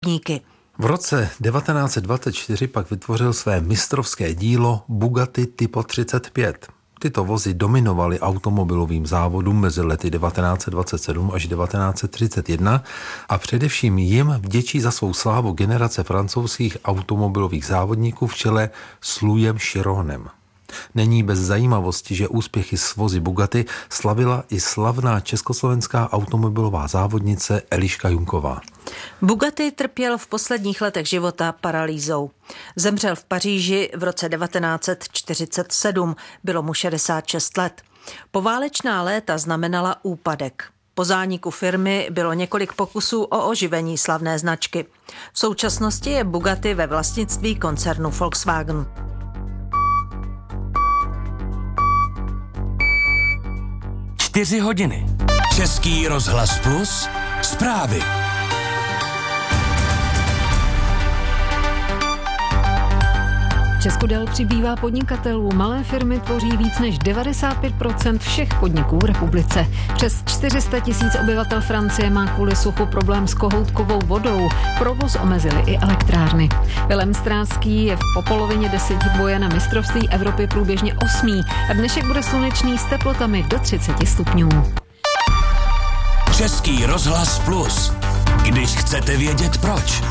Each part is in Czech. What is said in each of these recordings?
závodníky. V roce 1924 pak vytvořil své mistrovské dílo Bugatti Tipo 35. Tyto vozy dominovaly automobilovým závodům mezi lety 1927 až 1931 a především jim vděčí za svou slávu generace francouzských automobilových závodníků v čele s Louisem Chironem. Není bez zajímavosti, že úspěchy s vozy Bugatti slavila i slavná československá automobilová závodnice Eliška Junková. Bugatti trpěl v posledních letech života paralýzou. Zemřel v Paříži v roce 1947, bylo mu 66 let. Poválečná léta znamenala úpadek. Po zániku firmy bylo několik pokusů o oživení slavné značky. V současnosti je Bugatti ve vlastnictví koncernu Volkswagen. Čtyři hodiny. Český rozhlas Plus. Zprávy. V Česku dál přibývá podnikatelů. Malé firmy tvoří víc než 95% všech podniků v republice. Přes 400 000 obyvatel Francie má kvůli suchu problém s kohoutkovou vodou. Provoz omezily i elektrárny. Vilém Stráský je po polovině desetiboje na mistrovství Evropy průběžně 8. a dnešek bude slunečný s teplotami do 30 stupňů. Český rozhlas Plus. Když chcete vědět proč.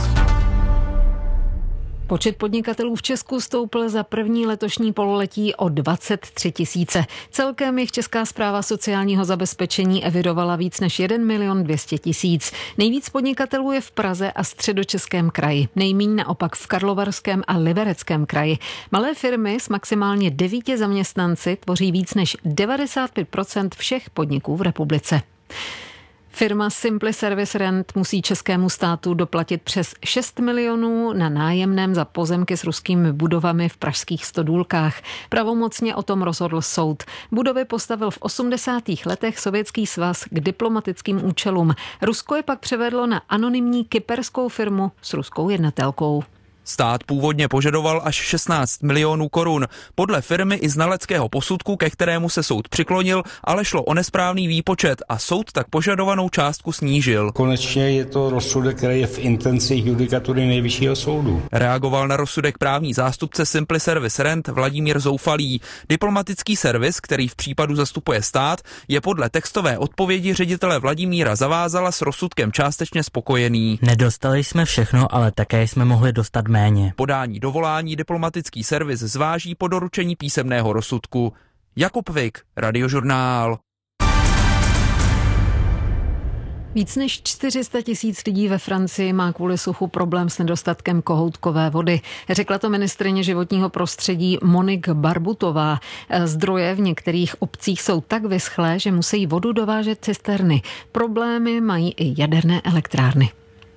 Počet podnikatelů v Česku stoupl za první letošní pololetí o 23 000. Celkem jich Česká správa sociálního zabezpečení evidovala víc než 1 200 000. Nejvíc podnikatelů je v Praze a Středočeském kraji. Nejmíň naopak v Karlovarském a Libereckém kraji. Malé firmy s maximálně 9 zaměstnanci tvoří víc než 95% všech podniků v republice. Firma Simply Service Rent musí českému státu doplatit přes 6 milionů na nájemném za pozemky s ruskými budovami v pražských Stodůlkách. Pravomocně o tom rozhodl soud. Budovy postavil v 80. letech Sovětský svaz k diplomatickým účelům. Rusko je pak převedlo na anonymní kyperskou firmu s ruskou jednatelkou. Stát původně požadoval až 16 milionů korun. Podle firmy i znaleckého posudku, ke kterému se soud přiklonil, ale šlo o nesprávný výpočet a soud tak požadovanou částku snížil. Konečně je to rozsudek, který je v intencích judikatury Nejvyššího soudu. Reagoval na rozsudek právní zástupce Simply Service Rent Vladimír Zoufalý. Diplomatický servis, který v případu zastupuje stát, je podle textové odpovědi ředitele Vladimíra Zavázala s rozsudkem částečně spokojený. Nedostali jsme všechno, ale také jsme mohli dostat méně. Podání dovolání diplomatický servis zváží po doručení písemného rozsudku. Jakub Vik, Radiožurnál. Víc než 400 000 lidí ve Francii má kvůli suchu problém s nedostatkem kohoutkové vody. Řekla to ministryně životního prostředí Monique Barbutová. Zdroje v některých obcích jsou tak vyschlé, že musí vodu dovážet cisterny. Problémy mají i jaderné elektrárny.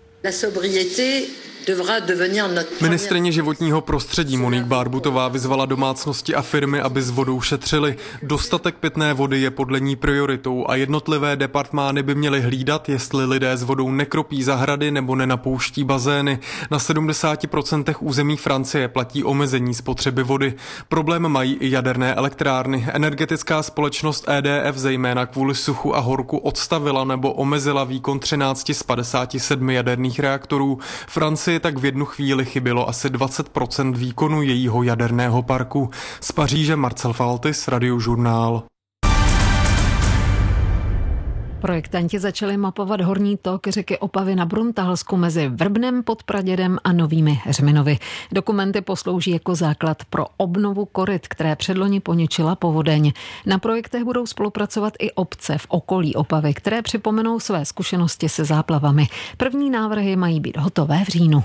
Ministryně životního prostředí Monique Barbutová vyzvala domácnosti a firmy, aby s vodou šetřili. Dostatek pitné vody je podle ní prioritou a jednotlivé departmány by měly hlídat, jestli lidé s vodou nekropí zahrady nebo nenapouští bazény. Na 70% území Francie platí omezení spotřeby vody. Problém mají i jaderné elektrárny. Energetická společnost EDF zejména kvůli suchu a horku odstavila nebo omezila výkon 13 z 57 jaderných reaktorů. Francii tak v jednu chvíli chybělo asi 20% výkonu jejího jaderného parku. Z Paříže Marcel Faltis, Radiožurnál. Projektanti začali mapovat horní tok řeky Opavy na Bruntalsku mezi Vrbnem pod Pradědem a Novými Heřminovy. Dokumenty poslouží jako základ pro obnovu koryt, které předloni poničila povodeň. Na projektech budou spolupracovat i obce v okolí Opavy, které připomenou své zkušenosti se záplavami. První návrhy mají být hotové v říjnu.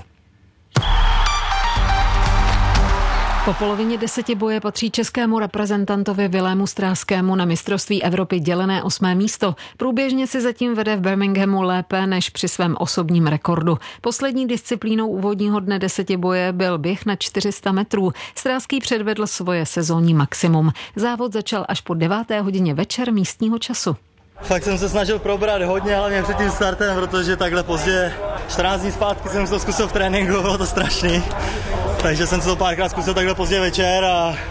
Po polovině desetiboje patří českému reprezentantovi Vilému Stráskému na mistrovství Evropy dělené 8. místo. Průběžně si zatím vede v Birminghamu lépe než při svém osobním rekordu. Poslední disciplínou úvodního dne desetiboje byl běh na 400 metrů. Stráský předvedl svoje sezónní maximum. Závod začal až po 9. hodině večer místního času. Fakt jsem se snažil probrat hodně, hlavně před tím startem, protože takhle pozdě 14 dní zpátky jsem to zkusil v tréninku, bylo to strašný. Takže jsem se to párkrát zkusil takhle pozdě večer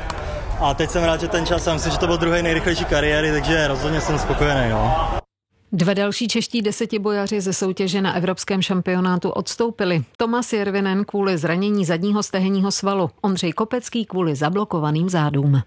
a teď jsem rád, že ten čas, myslím, že to byl druhý nejrychlejší kariéry, takže rozhodně jsem spokojený. No. Dva další čeští desetibojaři ze soutěže na evropském šampionátu odstoupili. Tomas Järvinen kvůli zranění zadního stehenního svalu, Ondřej Kopecký kvůli zablokovaným zádům.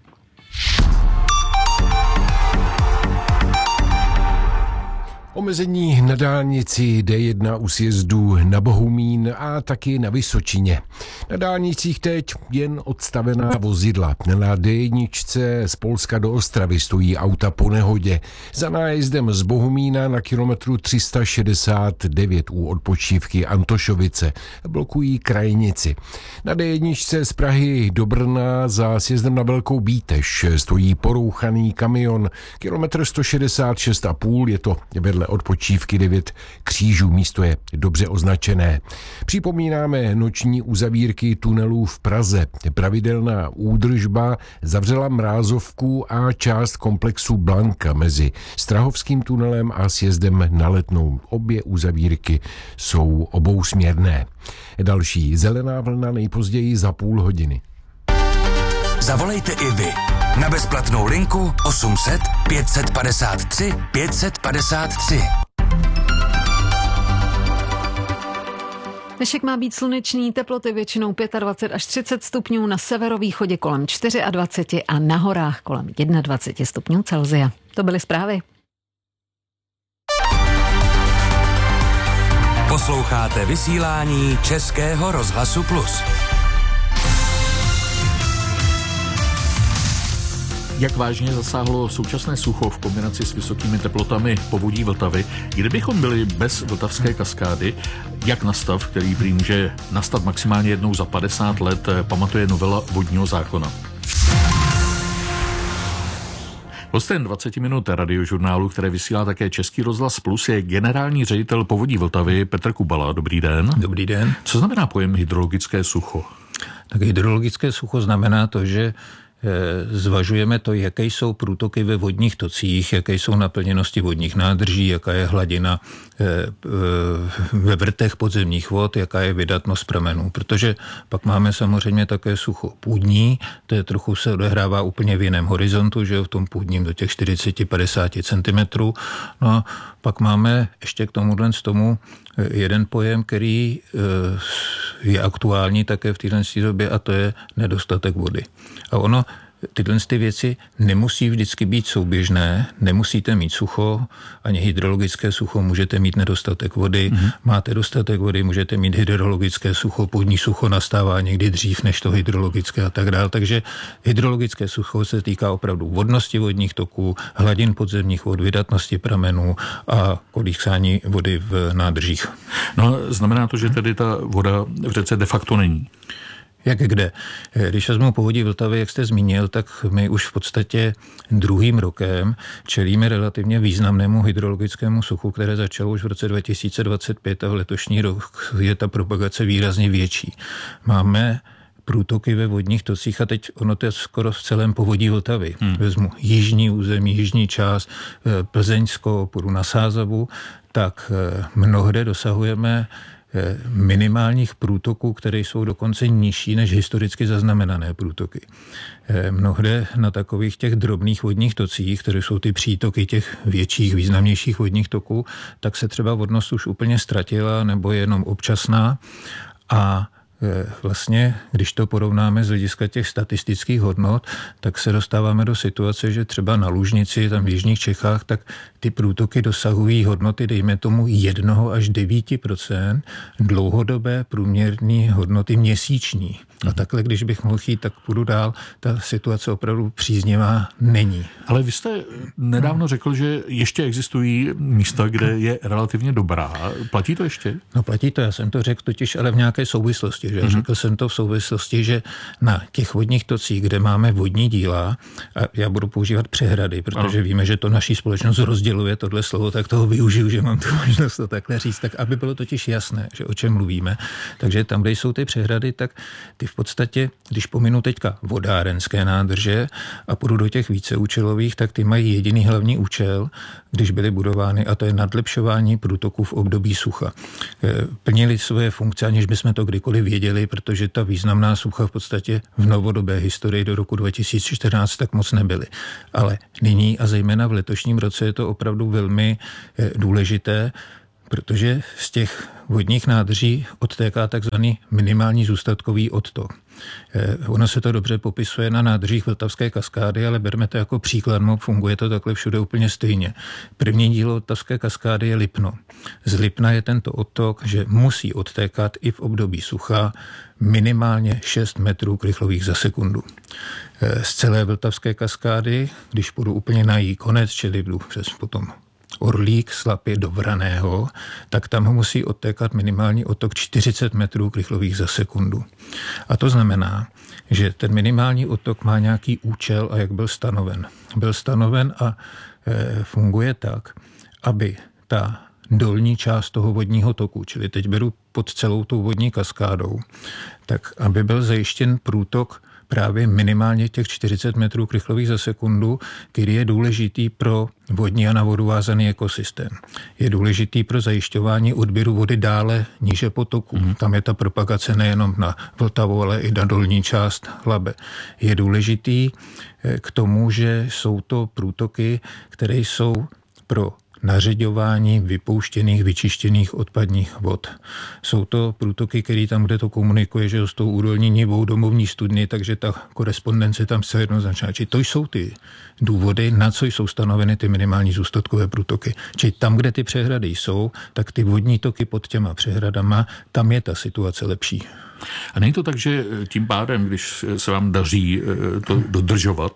Omezení na dálnici D1 u sjezdu na Bohumín a taky na Vysočině. Na dálnicích teď jen odstavená vozidla. Na D1 z Polska do Ostravy stojí auta po nehodě. Za nájezdem z Bohumína na kilometru 369 u odpočívky Antošovice blokují krajnici. Na D1 z Prahy do Brna za sjezdem na Velkou Bíteš stojí porouchaný kamion. Kilometr 166,5 je to vedle odpočívky 9 křížů. Místo je dobře označené. Připomínáme noční uzavírky tunelů v Praze. Pravidelná údržba zavřela Mrázovku a část komplexu Blanka mezi Strahovským tunelem a sjezdem na Letnou. Obě uzavírky jsou obousměrné. Další zelená vlna nejpozději za půl hodiny. Zavolejte i vy na bezplatnou linku 800 553 553. Dnešek má být slunečný, teploty většinou 25 až 30 stupňů, na severovýchodě kolem 24 a na horách kolem 21 stupňů Celsia. To byly zprávy. Posloucháte vysílání Českého rozhlasu Plus. Jak vážně zasáhlo současné sucho v kombinaci s vysokými teplotami povodí Vltavy? Kdybychom byli bez vltavské kaskády, jak na stav, který prý může nastat maximálně jednou za 50 let, pamatuje novela vodního zákona. Hostem 20 minut radiožurnálu, které vysílá také Český rozhlas Plus, je generální ředitel povodí Vltavy Petr Kubala. Dobrý den. Dobrý den. Co znamená pojem hydrologické sucho? Tak hydrologické sucho znamená to, že zvažujeme to, jaké jsou průtoky ve vodních tocích, jaké jsou naplněnosti vodních nádrží, jaká je hladina ve vrtech podzemních vod, jaká je vydatnost pramenů. Protože pak máme samozřejmě také sucho půdní, to je trochu se odehrává úplně v jiném horizontu, že v tom půdním do těch 40-50 cm. No a pak máme ještě k tomu jeden pojem, který je aktuální také v této době, a to je nedostatek vody. A ono, tyhle věci nemusí vždycky být souběžné, nemusíte mít sucho, ani hydrologické sucho, můžete mít nedostatek vody, máte dostatek vody, můžete mít hydrologické sucho, půdní sucho nastává někdy dřív než to hydrologické a tak dále. Takže hydrologické sucho se týká opravdu vodnosti vodních toků, hladin podzemních vod, vydatnosti pramenů a kolísání vody v nádržích. No, znamená to, že tedy ta voda v řece de facto není? Jak kde? Když vezmu povodí Vltavy, jak jste zmínil, tak my už v podstatě druhým rokem čelíme relativně významnému hydrologickému suchu, které začalo už v roce 2025 a v letošní rok je ta propagace výrazně větší. Máme průtoky ve vodních tocích a teď ono to je skoro v celém povodí Vltavy. Vezmu jižní území, jižní část, Plzeňsko, půjdu na Sázavu, tak mnohde dosahujeme minimálních průtoků, které jsou dokonce nižší než historicky zaznamenané průtoky. Mnohde na takových těch drobných vodních tocích, které jsou ty přítoky těch větších, významnějších vodních toků, tak se třeba vodnost už úplně ztratila nebo je jenom občasná a vlastně, když to porovnáme z hlediska těch statistických hodnot, tak se dostáváme do situace, že třeba na Lužnici, tam v jižních Čechách, tak ty průtoky dosahují hodnoty, dejme tomu 1 až 9% dlouhodobé průměrné hodnoty měsíční. A takhle, když bych mohl jít, tak půjdu dál, ta situace opravdu příznivá není. Ale vy jste nedávno řekl, že ještě existují místa, kde je relativně dobrá. Platí to ještě? No platí to, já jsem to řekl totiž, ale v nějaké souvislosti. Že? Řekl jsem to v souvislosti, že na těch vodních tocích, kde máme vodní díla, a já budu používat přehrady, protože víme, že to naší společnost rozděluje tohle slovo, tak toho využiju, že mám tu možnost to takhle říct, tak aby bylo totiž jasné, že o čem mluvíme. Takže tam, kde jsou ty přehrady, tak ty v podstatě, když pominu teďka vodárenské nádrže a půjdu do těch víceúčelových, tak ty mají jediný hlavní účel, když byly budovány, a to je nadlepšování průtoků v období sucha. Plnili svoje funkce, aniž bychom to kdykoliv věděli, nevěděli, protože ta významná sucha v podstatě v novodobé historii do roku 2014 tak moc nebyly. Ale nyní a zejména v letošním roce je to opravdu velmi důležité, protože z těch vodních nádrží odtéká takzvaný minimální zůstatkový odtok. Ono se to dobře popisuje na nádržích Vltavské kaskády, ale berme to jako příklad, funguje to takhle všude úplně stejně. První dílo Vltavské kaskády je Lipno. Z Lipna je tento odtok, že musí odtékat i v období sucha minimálně 6 metrů krychlových za sekundu. Z celé Vltavské kaskády, když půjdu úplně na její konec, čili jdu přes potom Orlík, Slapy do Vraného, tak tam musí odtékat minimální odtok 40 metrů krychlových za sekundu. A to znamená, že ten minimální odtok má nějaký účel a jak byl stanoven. Byl stanoven a funguje tak, aby ta dolní část toho vodního toku, čili teď beru pod celou tou vodní kaskádou, tak aby byl zajištěn průtok právě minimálně těch 40 metrů krychlových za sekundu, který je důležitý pro vodní a na vodu vázaný ekosystém. Je důležitý pro zajišťování odběru vody dále níže potoku. Tam je ta propagace nejenom na Vltavu, ale i na dolní část Labe. Je důležitý k tomu, že jsou to průtoky, které jsou pro nařeďování vypouštěných, vyčištěných odpadních vod. Jsou to průtoky, které tam, kde to komunikuje, že s tou údolní nivou domovní studny, takže ta korespondence tam se jednoznačná. Či to jsou ty důvody, na co jsou stanoveny ty minimální zůstatkové průtoky. Či tam, kde ty přehrady jsou, tak ty vodní toky pod těma přehradama, tam je ta situace lepší. A není to tak, že tím pádem, když se vám daří to dodržovat,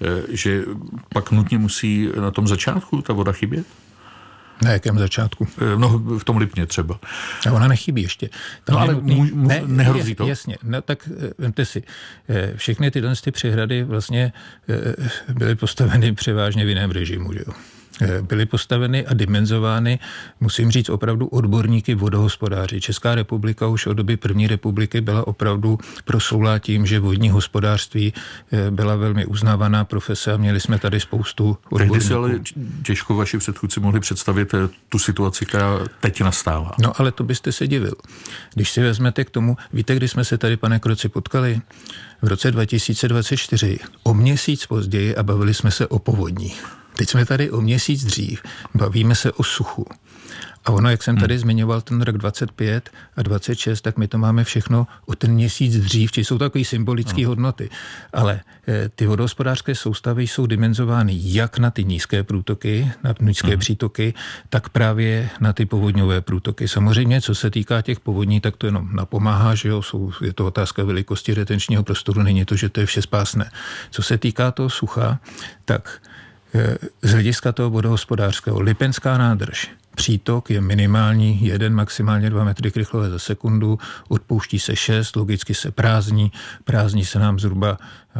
že pak nutně musí na tom začátku ta voda chybět? Na jakém začátku? No, v tom Lipně třeba. A ona nechybí ještě. Tam ale nehrozí to? Jasně. No tak vemte si, všechny tyhle přehrady vlastně byly postaveny převážně v jiném režimu, že jo? Byly postaveny a dimenzovány, musím říct, opravdu odborníky vodohospodáři. Česká republika už od doby první republiky byla opravdu proslulá tím, že vodní hospodářství byla velmi uznávaná profese a měli jsme tady spoustu odborníků. Tehdy si ale těžko vaši předchůdci mohli představit tu situaci, která teď nastává. No ale to byste se divil. Když si vezmete k tomu, víte, kdy jsme se tady, pane Kroci, potkali? V roce 2024, o měsíc později, a bavili jsme se o povodních. Teď jsme tady o měsíc dřív, bavíme se o suchu. A ono, jak jsem tady zmiňoval ten rok 25 a 26, tak my to máme všechno o ten měsíc dřív, či jsou takové symbolické hodnoty. Ale ty vodohospodářské soustavy jsou dimenzovány jak na ty nízké průtoky, na nízké přítoky, tak právě na ty povodňové průtoky. Samozřejmě, co se týká těch povodní, tak to jenom napomáhá, že jo, je to otázka velikosti retenčního prostoru, není to, že to je všespásné. Co se týká toho sucha, tak z hlediska toho vodohospodářského Lipenská nádrž. Přítok je minimální 1, maximálně 2 metry krychlové za sekundu, odpouští se 6, logicky se prázdní se nám zhruba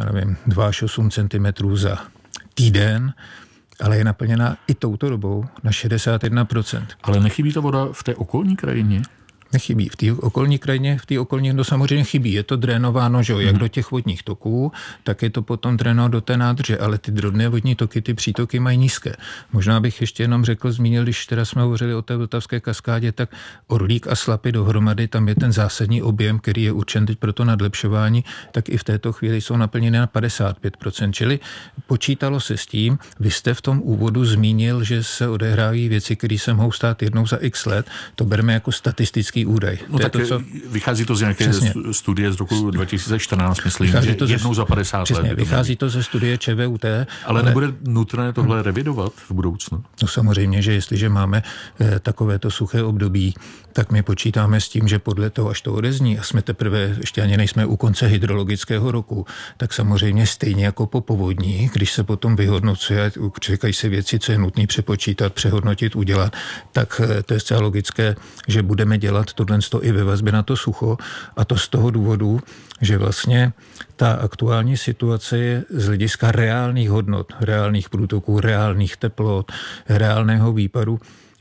2 až 8 cm za týden, ale je naplněná i touto dobou na 61%. Ale nechybí ta voda v té okolní krajině? Nechybí. V té okolní krajině, to samozřejmě chybí. Je to drénováno, že jo, jak do těch vodních toků, tak je to potom drénováno do té nádrže, ale ty drobné vodní toky, ty přítoky mají nízké. Možná bych ještě jenom zmínil, když teda jsme hovořili o té Vltavské kaskádě, tak Orlík a Slapy dohromady, tam je ten zásadní objem, který je určen teď pro to nadlepšování, tak i v této chvíli jsou naplněny na 55%. Čili počítalo se s tím, vy jste v tom úvodu zmínil, že se odehrávají věci, které se mohou stát jednou za x let, to bereme jako statistický údaj. No tak to, co... vychází to z nějaké studie z roku 2014, myslím, že jednou za 50 let. Vychází to ze studie ČVUT. Ale nebude nutné tohle revidovat v budoucnu? No samozřejmě, že jestliže máme takovéto suché období, tak my počítáme s tím, že podle toho, až to odezní, a jsme teprve, ještě ani nejsme u konce hydrologického roku, tak samozřejmě stejně jako po povodní, když se potom vyhodnocuje, čekají se věci, co je nutné přepočítat, přehodnotit, udělat, tak to je zcela logické, že budeme dělat tohle i ve vazbě na to sucho, a to z toho důvodu, že vlastně ta aktuální situace je z hlediska reálných hodnot, reálných průtoků, reálných teplot, reálného výparu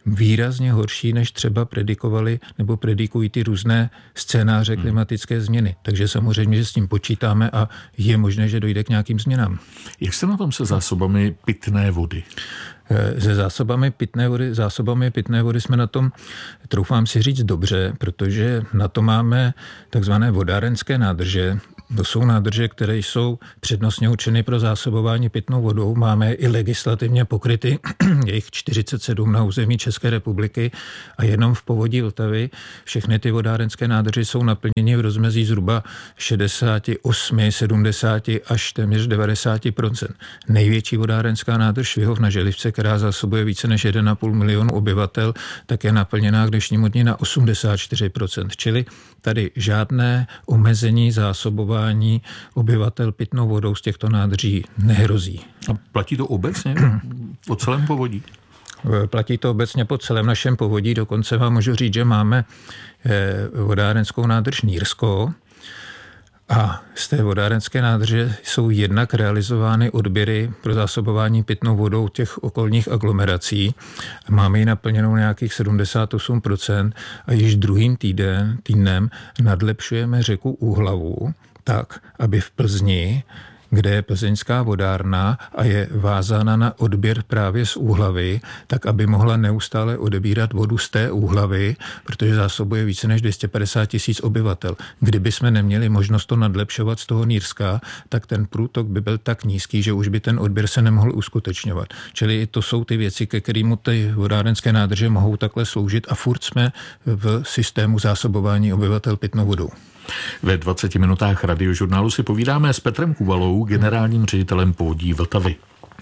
výrazně horší, než třeba predikovali nebo predikují ty různé scénáře klimatické změny. Takže samozřejmě, že s tím počítáme a je možné, že dojde k nějakým změnám. Jak jste na tom se zásobami pitné vody? Se zásobami pitné vody jsme na tom, troufám si říct, dobře, protože na to máme takzvané vodárenské nádrže. To jsou nádrže, které jsou přednostně určeny pro zásobování pitnou vodou. Máme i legislativně pokryty, je jich 47 na území České republiky a jenom v povodí Vltavy všechny ty vodárenské nádrže jsou naplněny v rozmezí zhruba 68, 70 až téměř 90%. Největší vodárenská nádrž Švihov na Želivce, která zásobuje více než 1,5 milionu obyvatel, tak je naplněná k dnešnímu dni na 84%. Čili tady žádné omezení zásobování obyvatel pitnou vodou z těchto nádrží nehrozí. A platí to obecně po celém povodí? Platí to obecně po celém našem povodí, dokonce vám můžu říct, že máme vodárenskou nádrž Nýrsko a z té vodárenské nádrže jsou jednak realizovány odběry pro zásobování pitnou vodou těch okolních aglomerací. Máme ji naplněnou nějakých 78% a již druhým týdnem nadlepšujeme řeku Úhlavu tak, aby v Plzni, kde je plzeňská vodárna a je vázána na odběr právě z Úhlavy, tak aby mohla neustále odebírat vodu z té Úhlavy, protože zásobuje více než 250 000 obyvatel. Kdyby jsme neměli možnost to nadlepšovat z toho Nýrska, tak ten průtok by byl tak nízký, že už by ten odběr se nemohl uskutečňovat. Čili to jsou ty věci, ke kterým ty vodárenské nádrže mohou takhle sloužit a furt jsme v systému zásobování obyvatel pitnou vodou. Ve 20 minutách Radiožurnálu si povídáme s Petrem Kuvalou, generálním ředitelem Povodí Vltavy.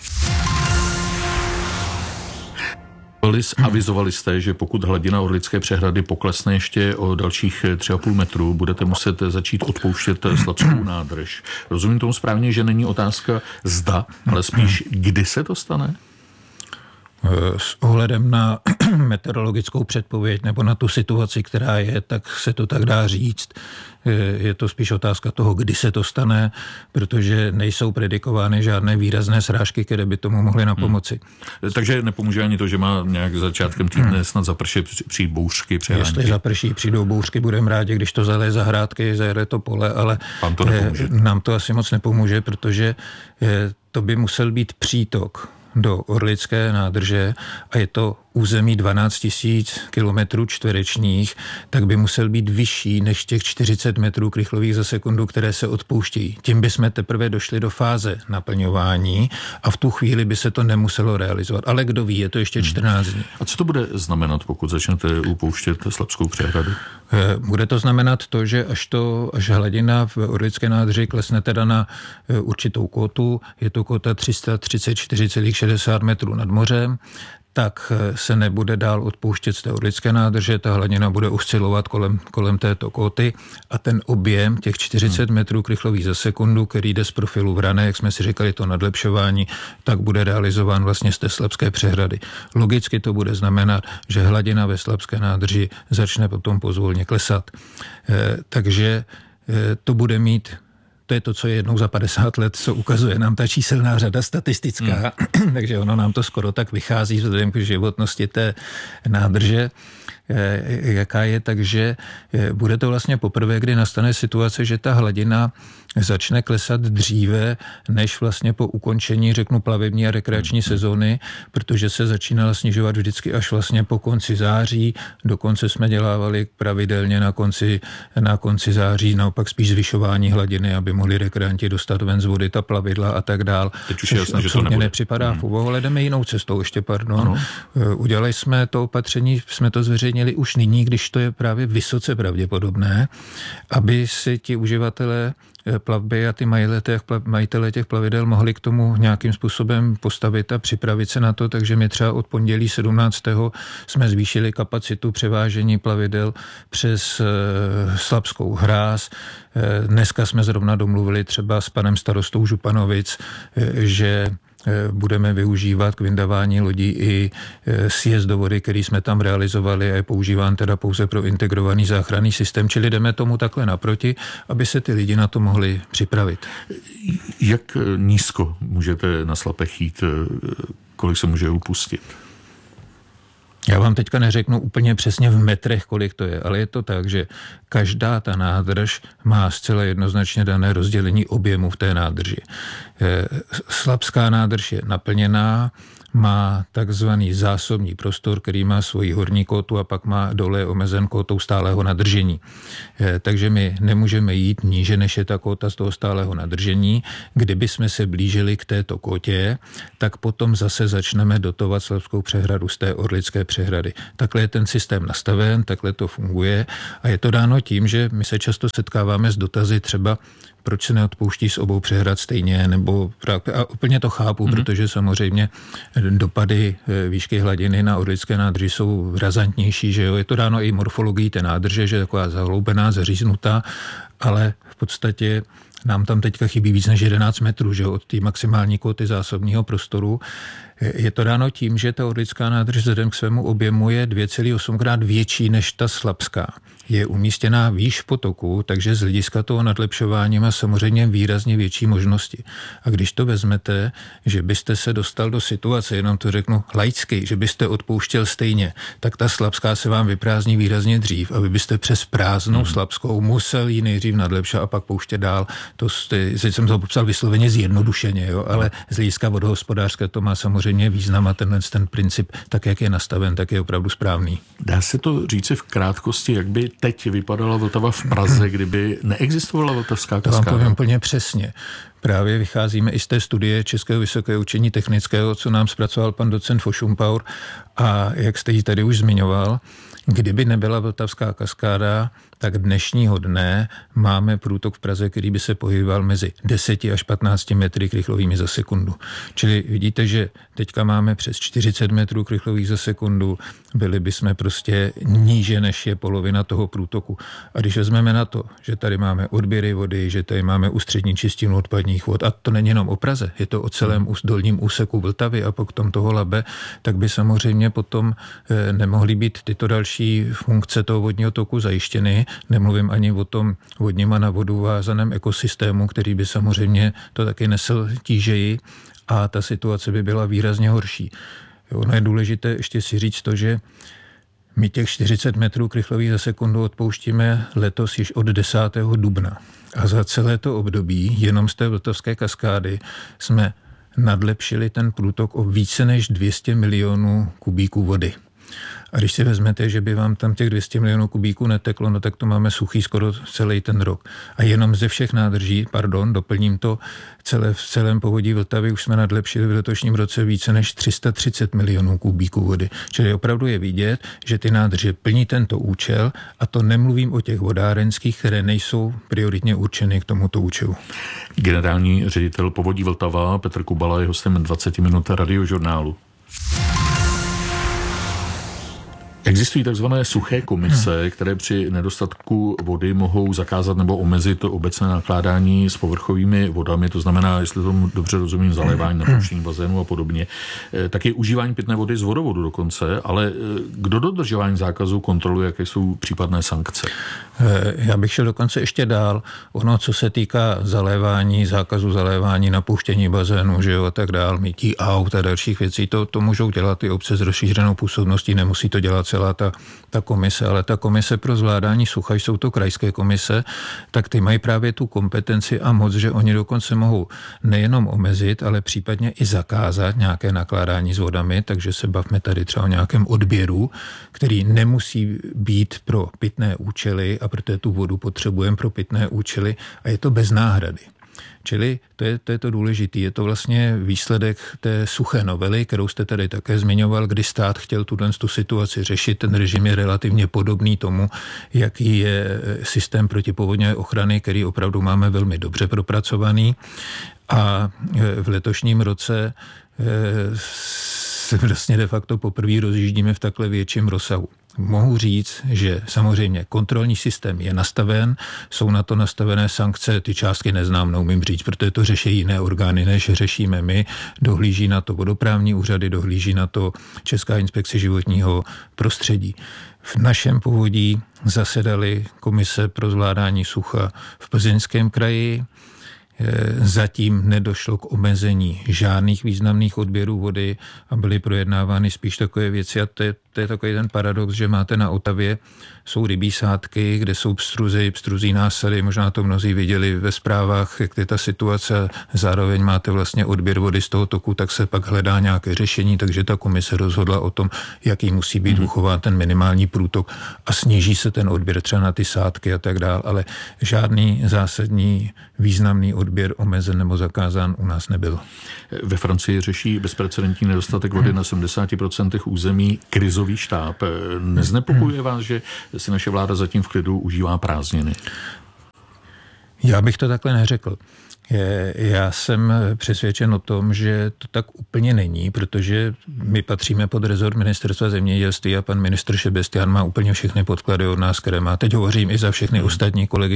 Avizovali jste, že pokud hladina Orlické přehrady poklesne ještě o dalších 3,5 metru, budete muset začít odpouštět Slabskou nádrž. Rozumím tomu správně, že není otázka zda, ale spíš kdy se to stane? S ohledem na meteorologickou předpověď nebo na tu situaci, která je, tak se to tak dá říct. Je to spíš otázka toho, kdy se to stane, protože nejsou predikovány žádné výrazné srážky, které by tomu mohly napomoci. Takže nepomůže ani to, že má nějak začátkem týdne snad zapršet, přijít bouřky, přehánky. Jestli zaprší, přijdou bouřky, budeme rádi, když to zaleje zahrádky, zajede to pole, ale nám to asi moc nepomůže, protože to by musel být přítok do Orlické nádrže a je to území 12 000 kilometrů čtverečních, tak by musel být vyšší než těch 40 metrů krychlových za sekundu, které se odpouštějí. Tím bychom teprve došli do fáze naplňování a v tu chvíli by se to nemuselo realizovat. Ale kdo ví, je to ještě 14 dní. A co to bude znamenat, pokud začnete upouštět Slabskou přehradu? Bude to znamenat to, že až hladina v Orlické nádrži klesne teda na určitou kótu, je to kóta 334,60 metrů nad mořem, tak se nebude dál odpouštět z té Orlické nádrže, ta hladina bude oscilovat kolem této kóty a ten objem těch 40 metrů krychlových za sekundu, který jde z profilu Vrané, jak jsme si říkali, to nadlepšování, tak bude realizován vlastně z té Slabské přehrady. Logicky to bude znamenat, že hladina ve Slabské nádrži začne potom pozvolně klesat. Takže to bude mít. To je to, co je jednou za 50 let, co ukazuje nám ta číselná řada statistická, takže ono nám to skoro tak vychází vzhledem k životnosti té nádrže, jaká je, takže bude to vlastně poprvé, kdy nastane situace, že ta hladina začne klesat dříve, než vlastně po ukončení, řeknu, plavební a rekreační sezóny, protože se začínala snižovat vždycky až vlastně po konci září. Dokonce jsme dělávali pravidelně na konci září, naopak spíš zvyšování hladiny, aby mohli rekreanti dostat ven z vody ta plavidla a tak dál. Teď už je jasné, že to nebude. Nepřipadá v úvahu, ale jdeme jinou cestou, ještě pardon. Udělali jsme to opatření, jsme to zveřejnili už nyní, když to je právě vysoce pravděpodobné, aby si ti uživatelé plavby a ty majitelé těch plavidel mohli k tomu nějakým způsobem postavit a připravit se na to, takže my třeba od pondělí 17. jsme zvýšili kapacitu převážení plavidel přes Slabskou hráz. Dneska jsme zrovna domluvili třeba s panem starostou Županovic, že budeme využívat k vyndavání lodí i sjezd do vody, který jsme tam realizovali a je používán teda pouze pro integrovaný záchranný systém, čili jdeme tomu takhle naproti, aby se ty lidi na to mohli připravit. Jak nízko můžete na Slapech jít, kolik se může upustit? Já vám teďka neřeknu úplně přesně v metrech, kolik to je, ale je to tak, že každá ta nádrž má zcela jednoznačně dané rozdělení objemu v té nádrži. Slabská nádrž je naplněná, má takzvaný zásobní prostor, který má svoji horní kótu a pak má dole omezen kótou stálého nadržení. Takže my nemůžeme jít níže, než je ta kóta z toho stálého nadržení. Kdyby jsme se blížili k této kótě, tak potom zase začneme dotovat Slabskou přehradu z té Orlické přehrady. Takhle je ten systém nastaven, takhle to funguje a je to dáno tím, že my se často setkáváme s dotazy třeba, proč se neodpouští z obou přehrad stejně, nebo a úplně to chápu, protože samozřejmě dopady výšky hladiny na Orlické nádrži jsou razantnější, že jo, je to dáno i morfologií té nádrže, že je taková zahloubená, zaříznutá, ale v podstatě nám tam teďka chybí víc než 11 metrů, že jo, od té maximální kóty zásobního prostoru. Je to dáno tím, že ta Orlická nádrž vzhledem k svému objemu je 2,8krát větší než ta Slabská. Je umístěná výš potoku, takže z hlediska toho nadlepšování má samozřejmě výrazně větší možnosti. A když to vezmete, že byste se dostal do situace, jenom to řeknu laicky, že byste odpouštěl stejně, tak ta Slabská se vám vyprázdní výrazně dřív a vy byste přes prázdnou Slabskou musel ji nejdřív nadlepšat a pak pouštět dál. Teď jsem to popsal vysloveně zjednodušeně, jo, ale z hlediska vodohospodářské to má samozřejmě význam a ten princip, tak jak je nastaven, tak je opravdu správný. Dá se to říci v krátkosti, jak by teď vypadala Vltava v Praze, kdyby neexistovala Vltavská kaskáda? To vám povím úplně přesně. Právě vycházíme i z té studie Českého vysokého učení technického, co nám zpracoval pan docent Fošumpaur a jak jste ji tady už zmiňoval, kdyby nebyla Vltavská kaskáda, tak dnešního dne máme průtok v Praze, který by se pohyboval mezi 10 až 15 metry krychlovými za sekundu. Čili vidíte, že teďka máme přes 40 metrů krychlových za sekundu, byli bychom prostě níže, než je polovina toho průtoku. A když vezmeme na to, že tady máme odběry vody, že tady máme ústřední čistinu odpadních vod, a to není jenom o Praze, je to o celém dolním úseku Vltavy a potom toho Labe, tak by samozřejmě potom nemohly být tyto další funkce toho vodního toku zajištěny. Nemluvím ani o tom vodním a na vodu vázaném ekosystému, který by samozřejmě to taky nesl tížeji a ta situace by byla výrazně horší. Ono je důležité ještě si říct to, že my těch 40 metrů krychlových za sekundu odpouštíme letos již od 10. dubna. A za celé to období jenom z té Vltavské kaskády jsme nadlepšili ten průtok o více než 200 milionů kubíků vody. A když si vezmete, že by vám tam těch 200 milionů kubíků neteklo, no tak to máme suchý skoro celý ten rok. A jenom ze všech nádrží, doplním to, v celém povodí Vltavy už jsme nadlepšili v letošním roce více než 330 milionů kubíků vody. Čili opravdu je vidět, že ty nádrže plní tento účel a to nemluvím o těch vodárenských, které nejsou prioritně určeny k tomuto účelu. Generální ředitel povodí Vltava Petr Kubala je hostem 20 minut radiožurnálu. Existují takzvané suché komise, které při nedostatku vody mohou zakázat nebo omezit to obecné nakládání s povrchovými vodami, to znamená, jestli tomu dobře rozumím, zalévání, napuštění bazénu a podobně. Taky užívání pitné vody z vodovodu dokonce, ale kdo dodržování zákazu kontroluje, jaké jsou případné sankce? Já bych šel dokonce ještě dál. Ono, co se týká zalévání, zákazu zalévání, napuštění bazénu, že jo, a tak dál, mytí aut a dalších věcí, to můžou dělat i obce s rozšířenou působností, nemusí to dělat celá ta komise, ale ta komise pro zvládání sucha, jsou to krajské komise, tak ty mají právě tu kompetenci a moc, že oni dokonce mohou nejenom omezit, ale případně i zakázat nějaké nakládání s vodami, takže se bavme tady třeba o nějakém odběru, který nemusí být pro pitné účely a protože tu vodu potřebujeme pro pitné účely a je to bez náhrady. Čili to je to důležité. Je to vlastně výsledek té suché novely, kterou jste tady také zmiňoval, kdy stát chtěl tu situaci řešit. Ten režim je relativně podobný tomu, jaký je systém protipovodňové ochrany, který opravdu máme velmi dobře propracovaný. A v letošním roce se vlastně de facto poprvé rozjíždíme v takhle větším rozsahu. Mohu říct, že samozřejmě kontrolní systém je nastaven, jsou na to nastavené sankce, ty částky neznám, neumím říct, protože to řeší jiné orgány, než řešíme my. Dohlíží na to vodoprávní úřady, dohlíží na to Česká inspekce životního prostředí. V našem povodí zasedaly komise pro zvládání sucha v Plzeňském kraji, zatím nedošlo k omezení žádných významných odběrů vody a byly projednávány spíš takové věci a to je takový ten paradox, že máte na Otavě, jsou rybí sádky, kde jsou pstruzí násady, možná to mnozí viděli ve zprávách, jak je ta situace, zároveň máte vlastně odběr vody z toho toku, tak se pak hledá nějaké řešení, takže ta komise rozhodla o tom, jaký musí být uchován ten minimální průtok a sníží se ten odběr třeba na ty sádky a tak dál, ale žádný zásadní významný odběr omezen nebo zakázán u nás nebyl. Ve Francii řeší bezprecedentní nedostatek vody na 70% území krizový štáb. Neznepokojuje vás, že si naše vláda zatím v klidu užívá prázdniny? Já bych to takhle neřekl. Já jsem přesvědčen o tom, že to tak úplně není, protože my patříme pod rezort ministerstva zemědělství a pan ministr Šebestián má úplně všechny podklady od nás, které má. Teď hovořím i za všechny ostatní kolegy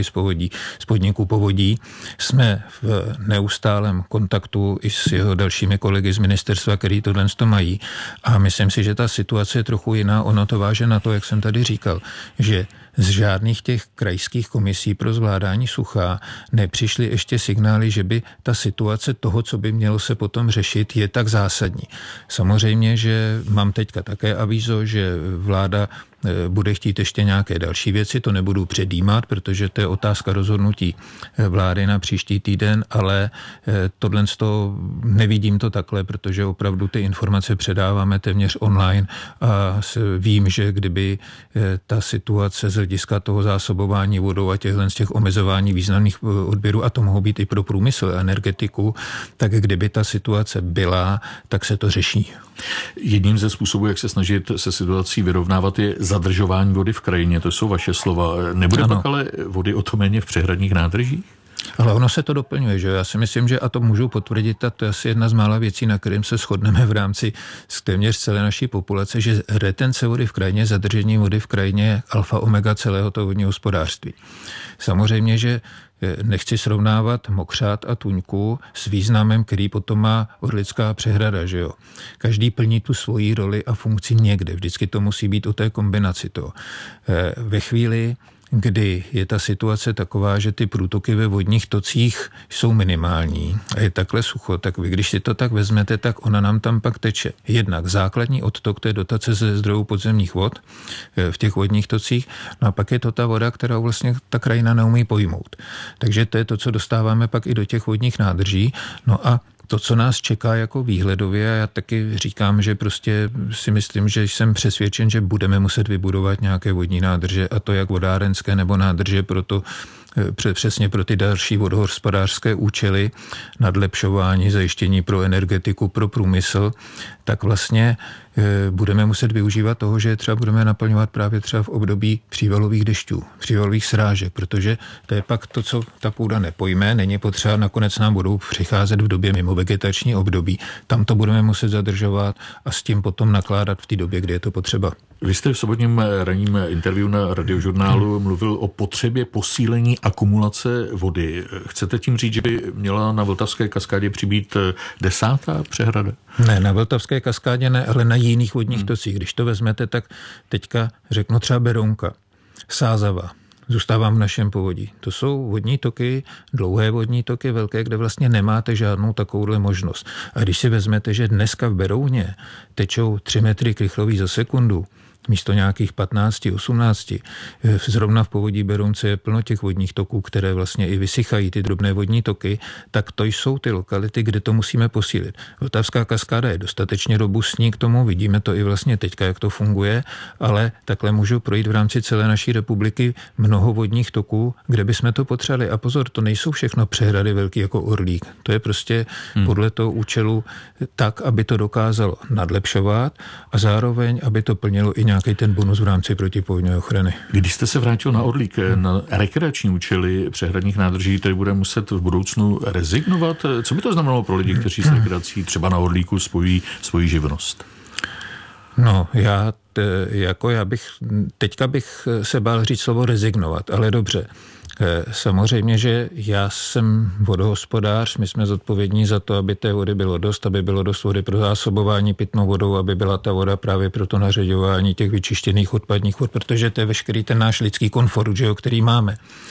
z podniku Povodí. Jsme v neustálém kontaktu i s jeho dalšími kolegy z ministerstva, který tohle mají. A myslím si, že ta situace je trochu jiná. Ono to váže na to, jak jsem tady říkal, že z žádných těch krajských komisí pro zvládání sucha nepřišly ještě signály, že by ta situace toho, co by mělo se potom řešit, je tak zásadní. Samozřejmě, že mám teďka také avízo, že vláda bude chtít ještě nějaké další věci, to nebudu předjímat, protože to je otázka rozhodnutí vlády na příští týden, ale tohle nevidím to takhle, protože opravdu ty informace předáváme téměř online a vím, že kdyby ta situace z hlediska toho zásobování vodou a z těch omezování významných odběrů, a to mohou být i pro průmysl a energetiku, tak kdyby ta situace byla, tak se to řeší. Jedním ze způsobů, jak se snažit se situací vyrovnávat, je zadržování vody v krajině. To jsou vaše slova. Nebude pak ale vody o to méně v přehradních nádržích? Ale ono se to doplňuje, že já si myslím, že a to můžu potvrdit, a to je asi jedna z mála věcí, na kterým se shodneme v rámci téměř celé naší populace, že retence vody v krajině, zadržení vody v krajině je alfa omega celého toho vodního hospodářství. Samozřejmě, že nechci srovnávat Mokřát a Tuňku s významem, který potom má Orlická přehrada, že jo. Každý plní tu svoji roli a funkci někde. Vždycky to musí být o té kombinaci toho. Ve chvíli, kdy je ta situace taková, že ty průtoky ve vodních tocích jsou minimální a je takhle sucho, tak vy, když si to tak vezmete, tak ona nám tam pak teče. Jednak základní odtok té dotace ze zdrojů podzemních vod v těch vodních tocích, no a pak je to ta voda, kterou vlastně ta krajina neumí pojmout. Takže to je to, co dostáváme pak i do těch vodních nádrží. No a to, co nás čeká jako výhledově, a já taky říkám, že prostě si myslím, že jsem přesvědčen, že budeme muset vybudovat nějaké vodní nádrže, a to jak vodárenské nebo nádrže přesně pro ty další vodohospodářské účely, nadlepšování, zajištění pro energetiku, pro průmysl, tak vlastně budeme muset využívat toho, že třeba budeme naplňovat právě třeba v období přívalových dešťů, přívalových srážek, protože to je pak to, co ta půda nepojme, není potřeba, nakonec nám budou přicházet v době mimo vegetační období. Tam to budeme muset zadržovat a s tím potom nakládat v té době, kdy je to potřeba. Vy jste v sobotním ranním interview na Radiožurnálu mluvil o potřebě posílení akumulace vody. Chcete tím říct, že by měla na Vltavské kaskádě přibýt 10. přehrada? Ne, na Vltavské kaskádě ne, ale na jiných vodních tocích. Když to vezmete, tak teďka řeknu třeba Berounka, Sázava, zůstávám v našem povodí. To jsou vodní toky, dlouhé vodní toky, velké, kde vlastně nemáte žádnou takovouhle možnost. A když si vezmete, že dneska v Berouně tečou 3 metry krychlový za sekundu, místo nějakých 15, 18. Zrovna v povodí Berounce je plno těch vodních toků, které vlastně i vysychají, ty drobné vodní toky, tak to jsou ty lokality, kde to musíme posílit. Vltavská kaskáda je dostatečně robustní k tomu, vidíme to i vlastně teďka, jak to funguje, ale takhle můžu projít v rámci celé naší republiky mnoho vodních toků, kde bychom to potřebovali. A pozor, to nejsou všechno přehrady velký jako Orlík. To je prostě podle toho účelu tak, aby to dokázalo nadlepšovat a zároveň, aby to plnilo i nějaký ten bonus v rámci protipovodňové ochrany. Když jste se vrátil na Orlík, na rekreační účely přehradních nádrží, který bude muset v budoucnu rezignovat, co by to znamenalo pro lidi, kteří s rekreací třeba na Orlíku spojí svoji živnost? No, teďka bych se bál říct slovo rezignovat, ale dobře. Samozřejmě, že já jsem vodohospodář, my jsme zodpovědní za to, aby té vody bylo dost, aby bylo dost vody pro zásobování pitnou vodou, aby byla ta voda právě pro to nařeďování těch vyčištěných odpadních vod, protože to je veškerý ten náš lidský komfort, který máme.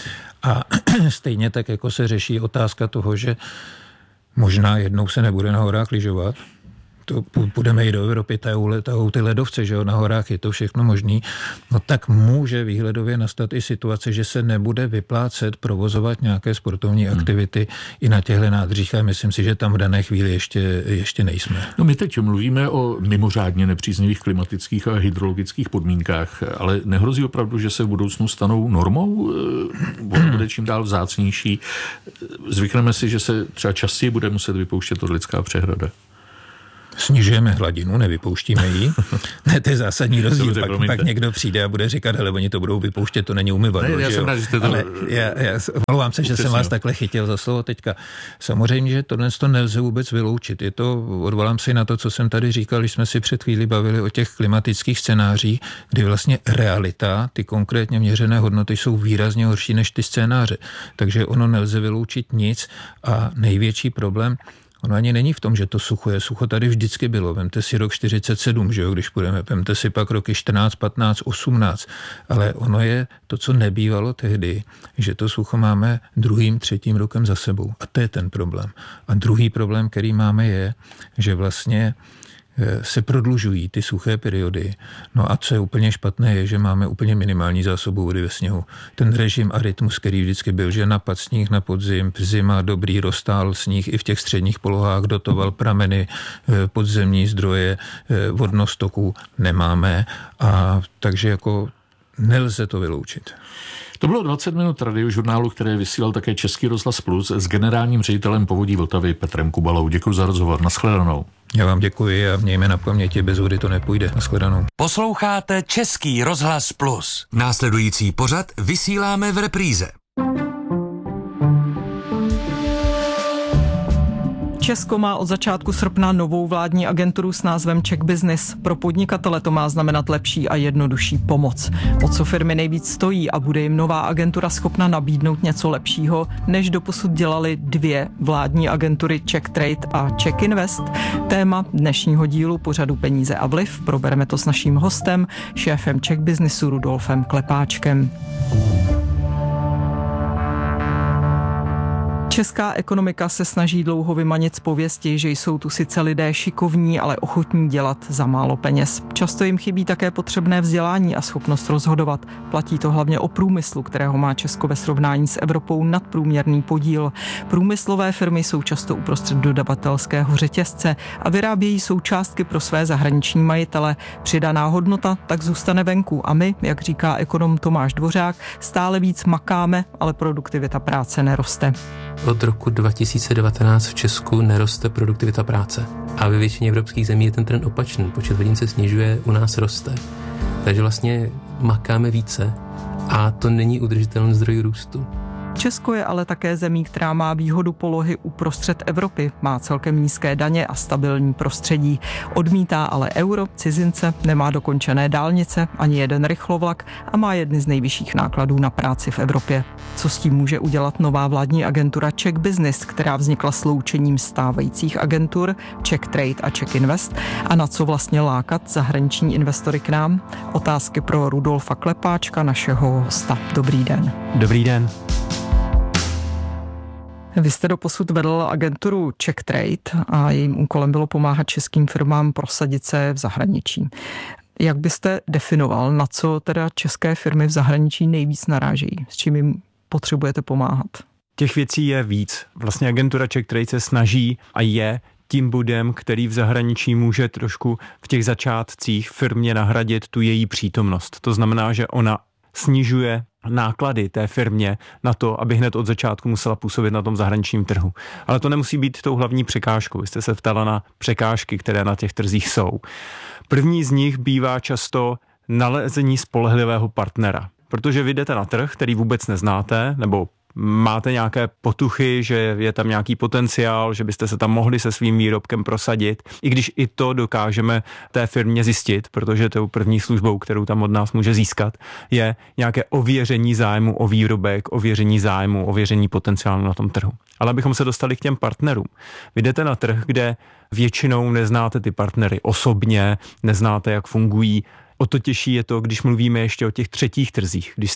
A stejně tak, jako se řeší otázka toho, že možná jednou se nebude na horách lyžovat, to půjdeme i do Evropy, tahou ty ledovce, že jo, na horách je to všechno možný, no tak může výhledově nastat i situace, že se nebude vyplácet provozovat nějaké sportovní aktivity i na těchto nádržích a myslím si, že tam v dané chvíli ještě nejsme. No my teď mluvíme o mimořádně nepříznivých klimatických a hydrologických podmínkách, ale nehrozí opravdu, že se v budoucnu stanou normou? Voda bude čím dál vzácnější. Zvykneme si, že se třeba častěji bude muset vypouštět Orlická přehrada. Snižujeme hladinu, nevypouštíme ji. Ne, to je zásadní rozdíl. Pak někdo přijde a bude říkat, hele, oni to budou vypouštět, to není umyvadlo. Já jsem rád, že jste to... Ale já omlouvám se, že jsem vás takhle chytil za slovo teďka. Samozřejmě, že tohle to nelze vůbec vyloučit. Je to, odvolám se na to, co jsem tady říkal, když jsme si před chvíli bavili o těch klimatických scénářích, kdy vlastně realita, ty konkrétně měřené hodnoty jsou výrazně horší než ty scénáře. Takže ono nelze vyloučit nic a největší problém ono ani není v tom, že to sucho je. Sucho tady vždycky bylo. Vemte si rok 47, že jo, když půjdeme. Vemte si pak roky 14, 15, 18. Ale ono je to, co nebývalo tehdy, že to sucho máme druhým, třetím rokem za sebou. A to je ten problém. A druhý problém, který máme, je, že vlastně se prodlužují ty suché periody. No a co je úplně špatné, je, že máme úplně minimální zásobu vody ve sněhu. Ten režim a rytmus, který vždycky byl, že napad sníh na podzim, zima, dobrý, roztál sníh i v těch středních polohách, dotoval prameny, podzemní zdroje, vodnostoků nemáme a takže jako nelze to vyloučit. To bylo 20 minut radiožurnálu, které vysílal také Český rozhlas Plus s generálním ředitelem Povodí Vltavy Petrem Kubalou. Děkuji za rozhovor. Nashledanou. Já vám děkuji a mějme na paměti, bez vody to nepůjde. Nashledanou. Posloucháte Český rozhlas Plus. Následující pořad vysíláme v repríze. Česko má od začátku srpna novou vládní agenturu s názvem Czech Business. Pro podnikatele to má znamenat lepší a jednodušší pomoc. O co firmy nejvíc stojí a bude jim nová agentura schopna nabídnout něco lepšího, než doposud dělali dvě vládní agentury Czech Trade a Czech Invest? Téma dnešního dílu pořadu Peníze a vliv. Probereme to s naším hostem, šéfem Czech Businessu Rudolfem Klepáčkem. Česká ekonomika se snaží dlouho vymanit z pověsti, že jsou tu sice lidé šikovní, ale ochotní dělat za málo peněz. Často jim chybí také potřebné vzdělání a schopnost rozhodovat. Platí to hlavně o průmyslu, kterého má Česko ve srovnání s Evropou nadprůměrný podíl. Průmyslové firmy jsou často uprostřed dodavatelského řetězce a vyrábějí součástky pro své zahraniční majitele. Přidaná hodnota tak zůstane venku a my, jak říká ekonom Tomáš Dvořák, stále víc makáme, ale produktivita práce neroste. Od roku 2019 v Česku neroste produktivita práce. A ve většině evropských zemí je ten trend opačný. Počet hodin se snižuje, u nás roste. Takže vlastně makáme více a to není udržitelný zdroj růstu. Česko je ale také zemí, která má výhodu polohy uprostřed Evropy. Má celkem nízké daně a stabilní prostředí. Odmítá ale euro, cizince, nemá dokončené dálnice, ani jeden rychlovlak a má jedny z nejvyšších nákladů na práci v Evropě. Co s tím může udělat nová vládní agentura Czech Business, která vznikla sloučením stávajících agentur Czech Trade a Czech Invest? A na co vlastně lákat zahraniční investory k nám? Otázky pro Rudolfa Klepáčka, našeho hosta. Dobrý den. Dobrý den. Vy jste doposud vedl agenturu Czech Trade a jejím úkolem bylo pomáhat českým firmám prosadit se v zahraničí. Jak byste definoval, na co teda české firmy v zahraničí nejvíc narážejí? S čím jim potřebujete pomáhat? Těch věcí je víc. Vlastně agentura Czech Trade se snaží a je tím bodem, který v zahraničí může trošku v těch začátcích firmě nahradit tu její přítomnost. To znamená, že ona snižuje náklady té firmě na to, aby hned od začátku musela působit na tom zahraničním trhu. Ale to nemusí být tou hlavní překážkou. Vy jste se ptala na překážky, které na těch trzích jsou. První z nich bývá často nalezení spolehlivého partnera. Protože vy jdete na trh, který vůbec neznáte, nebo máte nějaké potuchy, že je tam nějaký potenciál, že byste se tam mohli se svým výrobkem prosadit, i když i to dokážeme té firmě zjistit, protože tou první službou, kterou tam od nás může získat, je nějaké ověření zájmu o výrobek, ověření zájmu, ověření potenciálu na tom trhu. Ale abychom se dostali k těm partnerům. Vy jdete na trh, kde většinou neznáte ty partnery osobně, neznáte, jak fungují. O to těžší je to, když mluvíme ještě o těch třetích trzích, když jste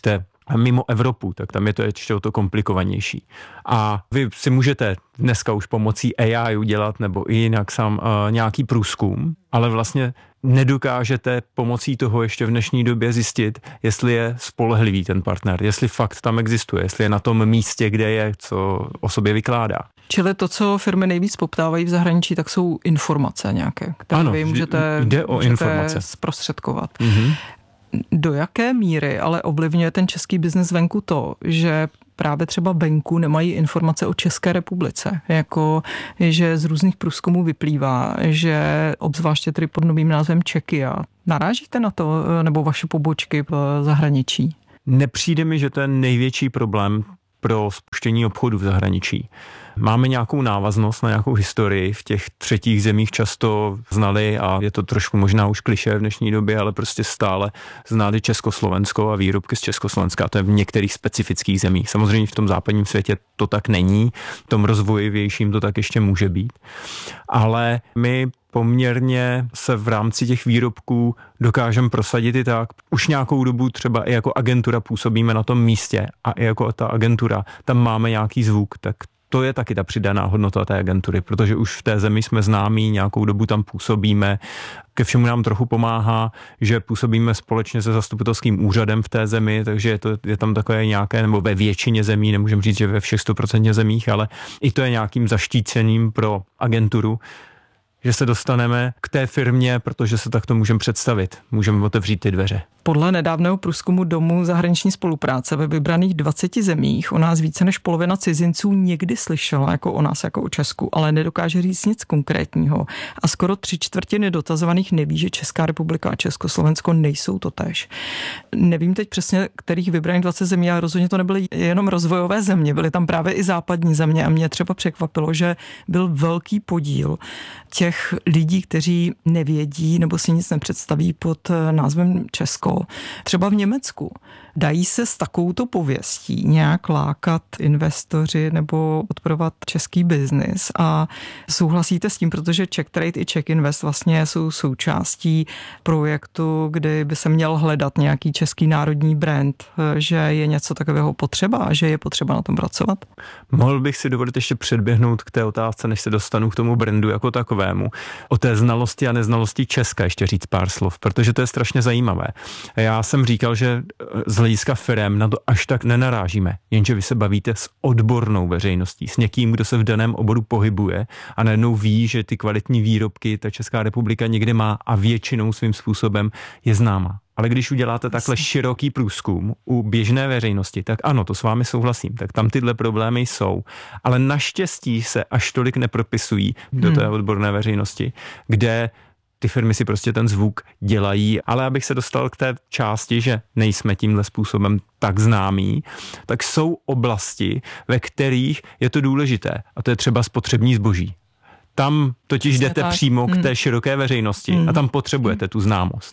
mimo Evropu, tak tam je to ještě o to komplikovanější. A vy si můžete dneska už pomocí AI udělat nebo i jinak sám nějaký průzkum, ale vlastně nedokážete pomocí toho ještě v dnešní době zjistit, jestli je spolehlivý ten partner, jestli fakt tam existuje, jestli je na tom místě, kde je, co o sobě vykládá. Čili to, co firmy nejvíc poptávají v zahraničí, tak jsou informace nějaké, které vy můžete zprostředkovat. Mm-hmm. Do jaké míry ale ovlivňuje ten český biznes venku to, že právě třeba venku nemají informace o České republice, jako že z různých průzkumů vyplývá, že obzvláště tedy pod novým názvem Czechia. Narážíte na to, nebo vaše pobočky v zahraničí? Nepřijde mi, že to je největší problém pro spuštění obchodu v zahraničí. Máme nějakou návaznost na nějakou historii, v těch třetích zemích často znali, a je to trošku možná už klišé v dnešní době, ale prostě stále znali Československo a výrobky z Československa, a to je v některých specifických zemích. Samozřejmě v tom západním světě to tak není, v tom rozvojivějším to tak ještě může být, ale my poměrně se v rámci těch výrobků dokážeme prosadit i tak. Už nějakou dobu třeba i jako agentura působíme na tom místě a i jako ta agentura, tam máme nějaký zvuk, tak to je taky ta přidaná hodnota té agentury, protože už v té zemi jsme známí, nějakou dobu tam působíme. Ke všemu nám trochu pomáhá, že působíme společně se zastupitelským úřadem v té zemi, takže je tam takové nějaké, nebo ve většině zemí, nemůžeme říct, že ve všech 100% zemích, ale i to je nějakým zaštícením pro agenturu, že se dostaneme k té firmě, protože se takto můžeme představit. Můžeme otevřít ty dveře. Podle nedávného průzkumu Domu zahraniční spolupráce ve vybraných 20 zemích o nás více než polovina cizinců někdy slyšela jako o nás, jako o Česku, ale nedokáže říct nic konkrétního. A skoro 3/4 dotazovaných neví, že Česká republika a Československo nejsou totéž. Nevím teď přesně, kterých vybraných 20 zemí, ale rozhodně to nebyly jenom rozvojové země, byly tam právě i západní země, a mě třeba překvapilo, že byl velký podíl těch lidí, kteří nevědí nebo si nic nepředstaví pod názvem Česko. Třeba v Německu. Dají se s takovouto pověstí nějak lákat investoři nebo podporovat český biznis, a souhlasíte s tím, protože Czech Trade i Czech Invest vlastně jsou součástí projektu, kdy by se měl hledat nějaký český národní brand, že je něco takového potřeba a že je potřeba na tom pracovat? Mohl bych si dovolit ještě předběhnout k té otázce, než se dostanu k tomu brandu jako takovému. O té znalosti a neznalosti Česka ještě říct pár slov, protože to je strašně zajímavé. Já jsem říkal, že z hlediska firem na to až tak nenarážíme, jenže vy se bavíte s odbornou veřejností, s někým, kdo se v daném oboru pohybuje a najednou ví, že ty kvalitní výrobky ta Česká republika někde má a většinou svým způsobem je známa. Ale když uděláte takhle široký průzkum u běžné veřejnosti, tak ano, to s vámi souhlasím, tak tam tyhle problémy jsou. Ale naštěstí se až tolik nepropisují do té odborné veřejnosti, kde ty firmy si prostě ten zvuk dělají, ale abych se dostal k té části, že nejsme tímhle způsobem tak známí, tak jsou oblasti, ve kterých je to důležité, a to je třeba spotřební zboží. Tam totiž jdete přímo k té široké veřejnosti a tam potřebujete tu známost.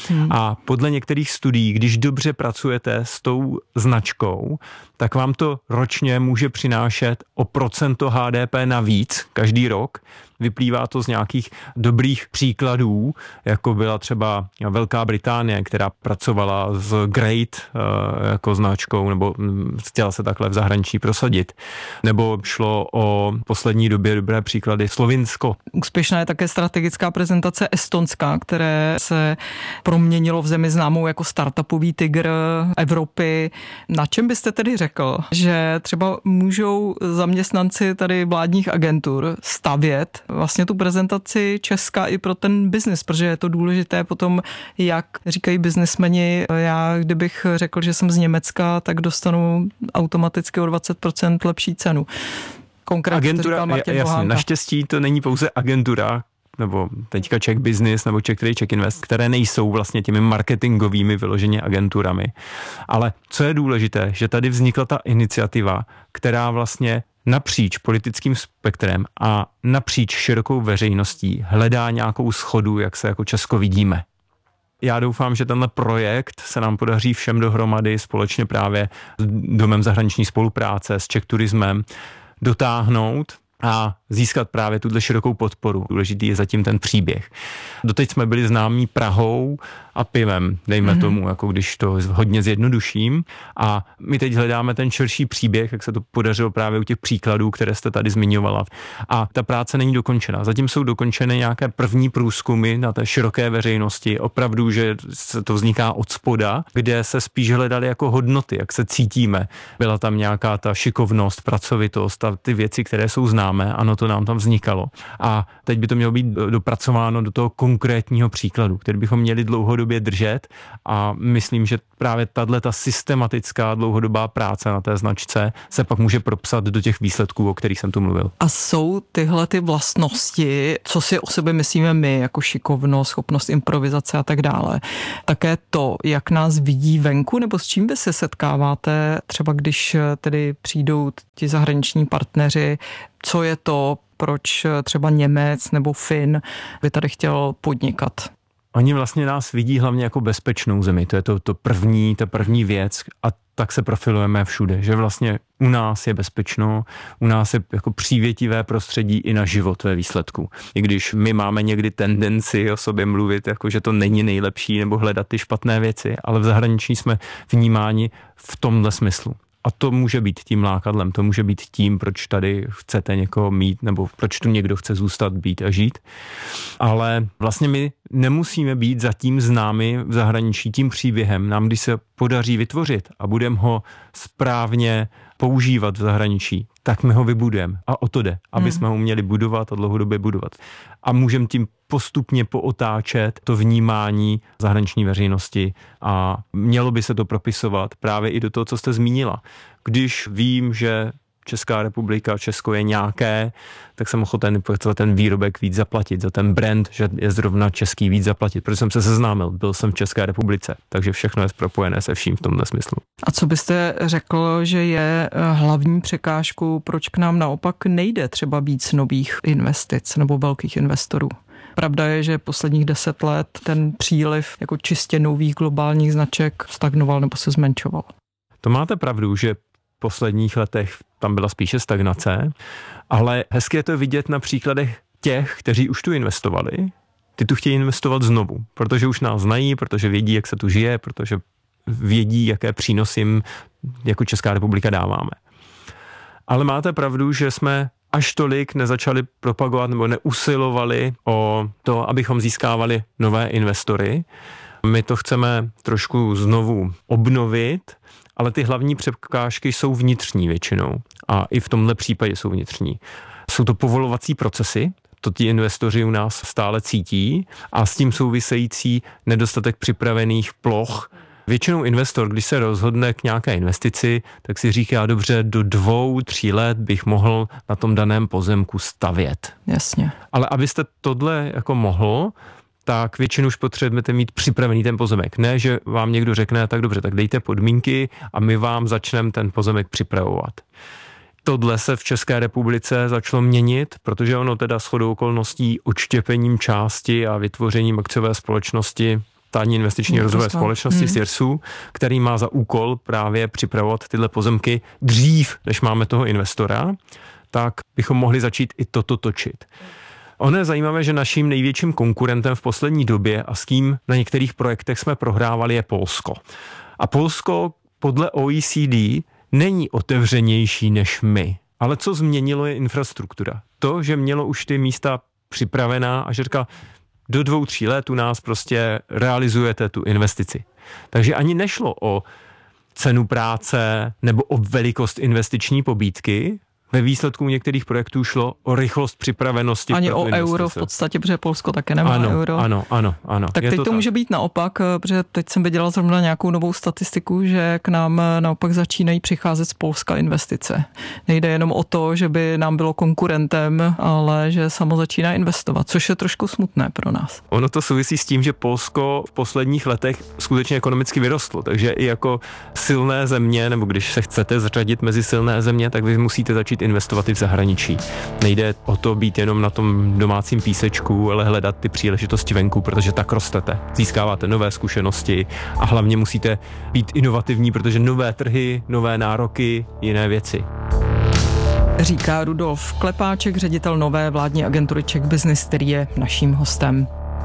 A podle některých studií, když dobře pracujete s tou značkou, tak vám to ročně může přinášet o procento HDP navíc každý rok. Vyplývá to z nějakých dobrých příkladů, jako byla třeba Velká Británie, která pracovala s Great jako značkou, nebo chtěla se takhle v zahraničí prosadit. Nebo šlo o poslední době dobré příklady Slovinsko. Úspěšná je také strategická prezentace Estonska, které se proměnilo v zemi známou jako startupový tygr Evropy. Na čem byste tedy řekl, že třeba můžou zaměstnanci tady vládních agentur stavět vlastně tu prezentaci Česka i pro ten biznis, protože je to důležité potom, jak říkají biznismeni. Já kdybych řekl, že jsem z Německa, tak dostanu automaticky o 20% lepší cenu. Konkrétně agentura, jasně, naštěstí to není pouze agentura, nebo teďka Czech Business, nebo Czech Trade, Czech Invest, které nejsou vlastně těmi marketingovými vyloženě agenturami. Ale co je důležité, že tady vznikla ta iniciativa, která vlastně napříč politickým spektrem a napříč širokou veřejností hledá nějakou shodu, jak se jako Česko vidíme. Já doufám, že tenhle projekt se nám podaří všem dohromady společně právě s Domem zahraniční spolupráce, s Czech Turismem dotáhnout a získat právě tuhle širokou podporu. Důležitý je zatím ten příběh. Doteď jsme byli známí Prahou a pivem, dejme tomu, jako když to hodně zjednoduším. A my teď hledáme ten širší příběh, jak se to podařilo právě u těch příkladů, které jste tady zmiňovala. A ta práce není dokončena. Zatím jsou dokončeny nějaké první průzkumy na té široké veřejnosti. Opravdu, že to vzniká od spoda, kde se spíš hledaly jako hodnoty, jak se cítíme. Byla tam nějaká ta šikovnost, pracovitost a ty věci, které jsou známé. Ano, to nám tam vznikalo. A teď by to mělo být dopracováno do toho konkrétního příkladu, který bychom měli dlouhodobě držet a myslím, že právě tato systematická dlouhodobá práce na té značce se pak může propsat do těch výsledků, o kterých jsem tu mluvil. A jsou tyhle ty vlastnosti, co si o sebe myslíme my, jako šikovnost, schopnost improvizace a tak dále, také to, jak nás vidí venku, nebo s čím vy se setkáváte, třeba když tedy přijdou ti zahraniční partneři, co je to, proč třeba Němec nebo Fin by tady chtěl podnikat? Oni vlastně nás vidí hlavně jako bezpečnou zemi, to je ta první věc a tak se profilujeme všude, že vlastně u nás je bezpečno, u nás je jako přívětivé prostředí i na život ve výsledku. I když my máme někdy tendenci o sobě mluvit, jako že to není nejlepší nebo hledat ty špatné věci, ale v zahraničí jsme vnímáni v tomhle smyslu. A to může být tím lákadlem, to může být tím, proč tady chcete někoho mít, nebo proč tu někdo chce zůstat, být a žít. Ale vlastně my nemusíme být zatím známi v zahraničí tím příběhem. Nám, když se podaří vytvořit a budeme ho správně používat v zahraničí, tak my ho vybudujeme. A o to jde, aby jsme ho uměli budovat a dlouhodobě budovat. A můžeme tím postupně pootáčet to vnímání zahraniční veřejnosti a mělo by se to propisovat právě i do toho, co jste zmínila. Když vím, že Česká republika, Česko je nějaké, tak jsem ochoten za ten výrobek víc zaplatit, za ten brand, že je zrovna český, víc zaplatit, protože jsem se seznámil, byl jsem v České republice, takže všechno je propojené se vším v tomhle smyslu. A co byste řekl, že je hlavní překážkou, proč k nám naopak nejde třeba víc nových investic nebo velkých investorů? Pravda je, že posledních 10 let ten příliv jako čistě nových globálních značek stagnoval nebo se zmenšoval. To máte pravdu, že v posledních letech tam byla spíše stagnace, ale hezky je to vidět na příkladech těch, kteří už tu investovali. Ty tu chtějí investovat znovu, protože už nás znají, protože vědí, jak se tu žije, protože vědí, jaké přínosy jim jako Česká republika dáváme. Ale máte pravdu, že jsme až tolik nezačali propagovat nebo neusilovali o to, abychom získávali nové investory. My to chceme trošku znovu obnovit, ale ty hlavní překážky jsou vnitřní většinou a i v tomhle případě jsou vnitřní. Jsou to povolovací procesy, to ti investoři u nás stále cítí a s tím související nedostatek připravených ploch. Většinou investor, když se rozhodne k nějaké investici, tak si říká, dobře, do 2-3 let bych mohl na tom daném pozemku stavět. Jasně. Ale abyste tohle jako mohl, tak většinou už potřebujete mít připravený ten pozemek. Ne, že vám někdo řekne, tak dobře, tak dejte podmínky a my vám začneme ten pozemek připravovat. Tohle se v České republice začalo měnit, protože ono teda shodou okolností odštěpením části a vytvořením akciové společnosti Státní investiční rozvojové společnosti SIRSu, který má za úkol právě připravovat tyhle pozemky dřív, než máme toho investora, tak bychom mohli začít i toto točit. Ono je zajímavé, že naším největším konkurentem v poslední době a s kým na některých projektech jsme prohrávali je Polsko. A Polsko podle OECD není otevřenější než my. Ale co změnilo je infrastruktura. To, že mělo už ty místa připravená a že říká, do 2-3 let u nás prostě realizujete tu investici. Takže ani nešlo o cenu práce nebo o velikost investiční pobídky. Ve výsledku některých projektů šlo o rychlost připravenosti. Ani o euro v podstatě, protože Polsko také nemá euro. Ano. Tak teď to může být naopak, protože teď jsem viděla zrovna nějakou novou statistiku, že k nám naopak začínají přicházet z Polska investice. Nejde jenom o to, že by nám bylo konkurentem, ale že samo začíná investovat, což je trošku smutné pro nás. Ono to souvisí s tím, že Polsko v posledních letech skutečně ekonomicky vyrostlo, takže i jako silné země, nebo když se chcete zařadit mezi silné země, tak vy musíte začít investovat i v zahraničí. Nejde o to být jenom na tom domácím písečku, ale hledat ty příležitosti venku, protože tak rostete. Získáváte nové zkušenosti a hlavně musíte být inovativní, protože nové trhy, nové nároky, jiné věci. Říká Rudolf Klepáček, ředitel nové vládní agentury Czech Business, který je naším hostem.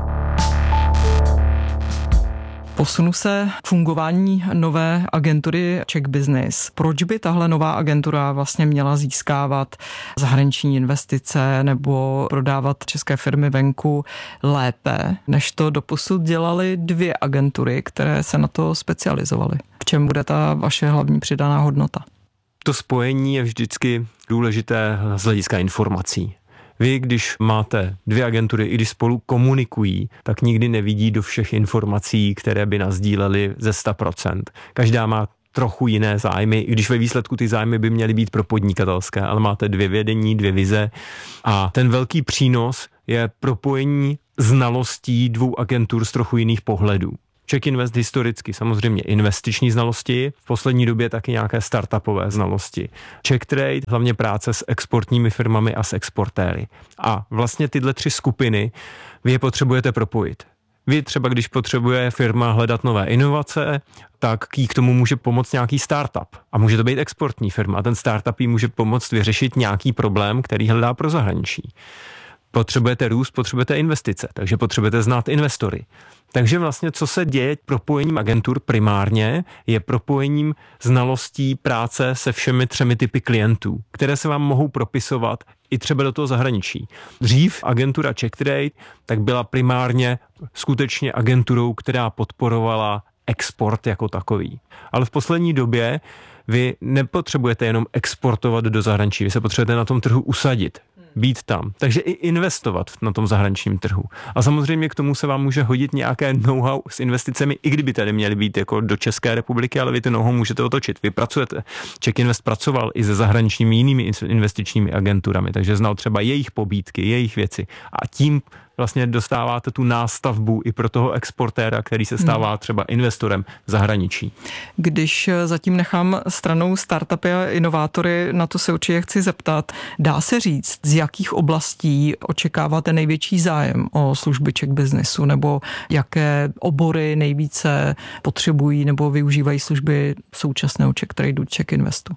Posunu se k fungování nové agentury Czech Business. Proč by tahle nová agentura vlastně měla získávat zahraniční investice nebo prodávat české firmy venku lépe, než to doposud dělaly dvě agentury, které se na to specializovaly? V čem bude ta vaše hlavní přidaná hodnota? To spojení je vždycky důležité z hlediska informací. Vy, když máte dvě agentury, i když spolu komunikují, tak nikdy nevidí do všech informací, které by nasdílely ze 100%. Každá má trochu jiné zájmy, i když ve výsledku ty zájmy by měly být pro podnikatelské, ale máte dvě vedení, dvě vize a ten velký přínos je propojení znalostí dvou agentur z trochu jiných pohledů. Czech Invest historicky samozřejmě investiční znalosti, v poslední době taky nějaké startupové znalosti. Czech Trade, hlavně práce s exportními firmami a s exportéry. A vlastně tyhle tři skupiny vy je potřebujete propojit. Vy třeba, když potřebuje firma hledat nové inovace, tak jí k tomu může pomoct nějaký startup. A může to být exportní firma. A ten startup jí může pomoct vyřešit nějaký problém, který hledá pro zahraničí. Potřebujete růst, potřebujete investice, takže potřebujete znát investory. Takže vlastně, co se děje propojením agentur primárně, je propojením znalostí práce se všemi třemi typy klientů, které se vám mohou propisovat i třeba do toho zahraničí. Dřív agentura Czech Trade tak byla primárně skutečně agenturou, která podporovala export jako takový. Ale v poslední době vy nepotřebujete jenom exportovat do zahraničí, vy se potřebujete na tom trhu usadit. Být tam. Takže i investovat na tom zahraničním trhu. A samozřejmě k tomu se vám může hodit nějaké know-how s investicemi, i kdyby tady měly být jako do České republiky, ale vy to know-how můžete otočit. Vy pracujete. Czech Invest pracoval i se zahraničními jinými investičními agenturami, takže znal třeba jejich pobídky, jejich věci. A tím vlastně dostáváte tu nástavbu i pro toho exportéra, který se stává třeba investorem v zahraničí. Když zatím nechám stranou startupy a inovátory, na to se určitě chci zeptat. Dá se říct, z jakých oblastí očekáváte největší zájem o služby Czech Businessu, nebo jaké obory nejvíce potřebují nebo využívají služby současného Czech Tradeu, Czech Investu?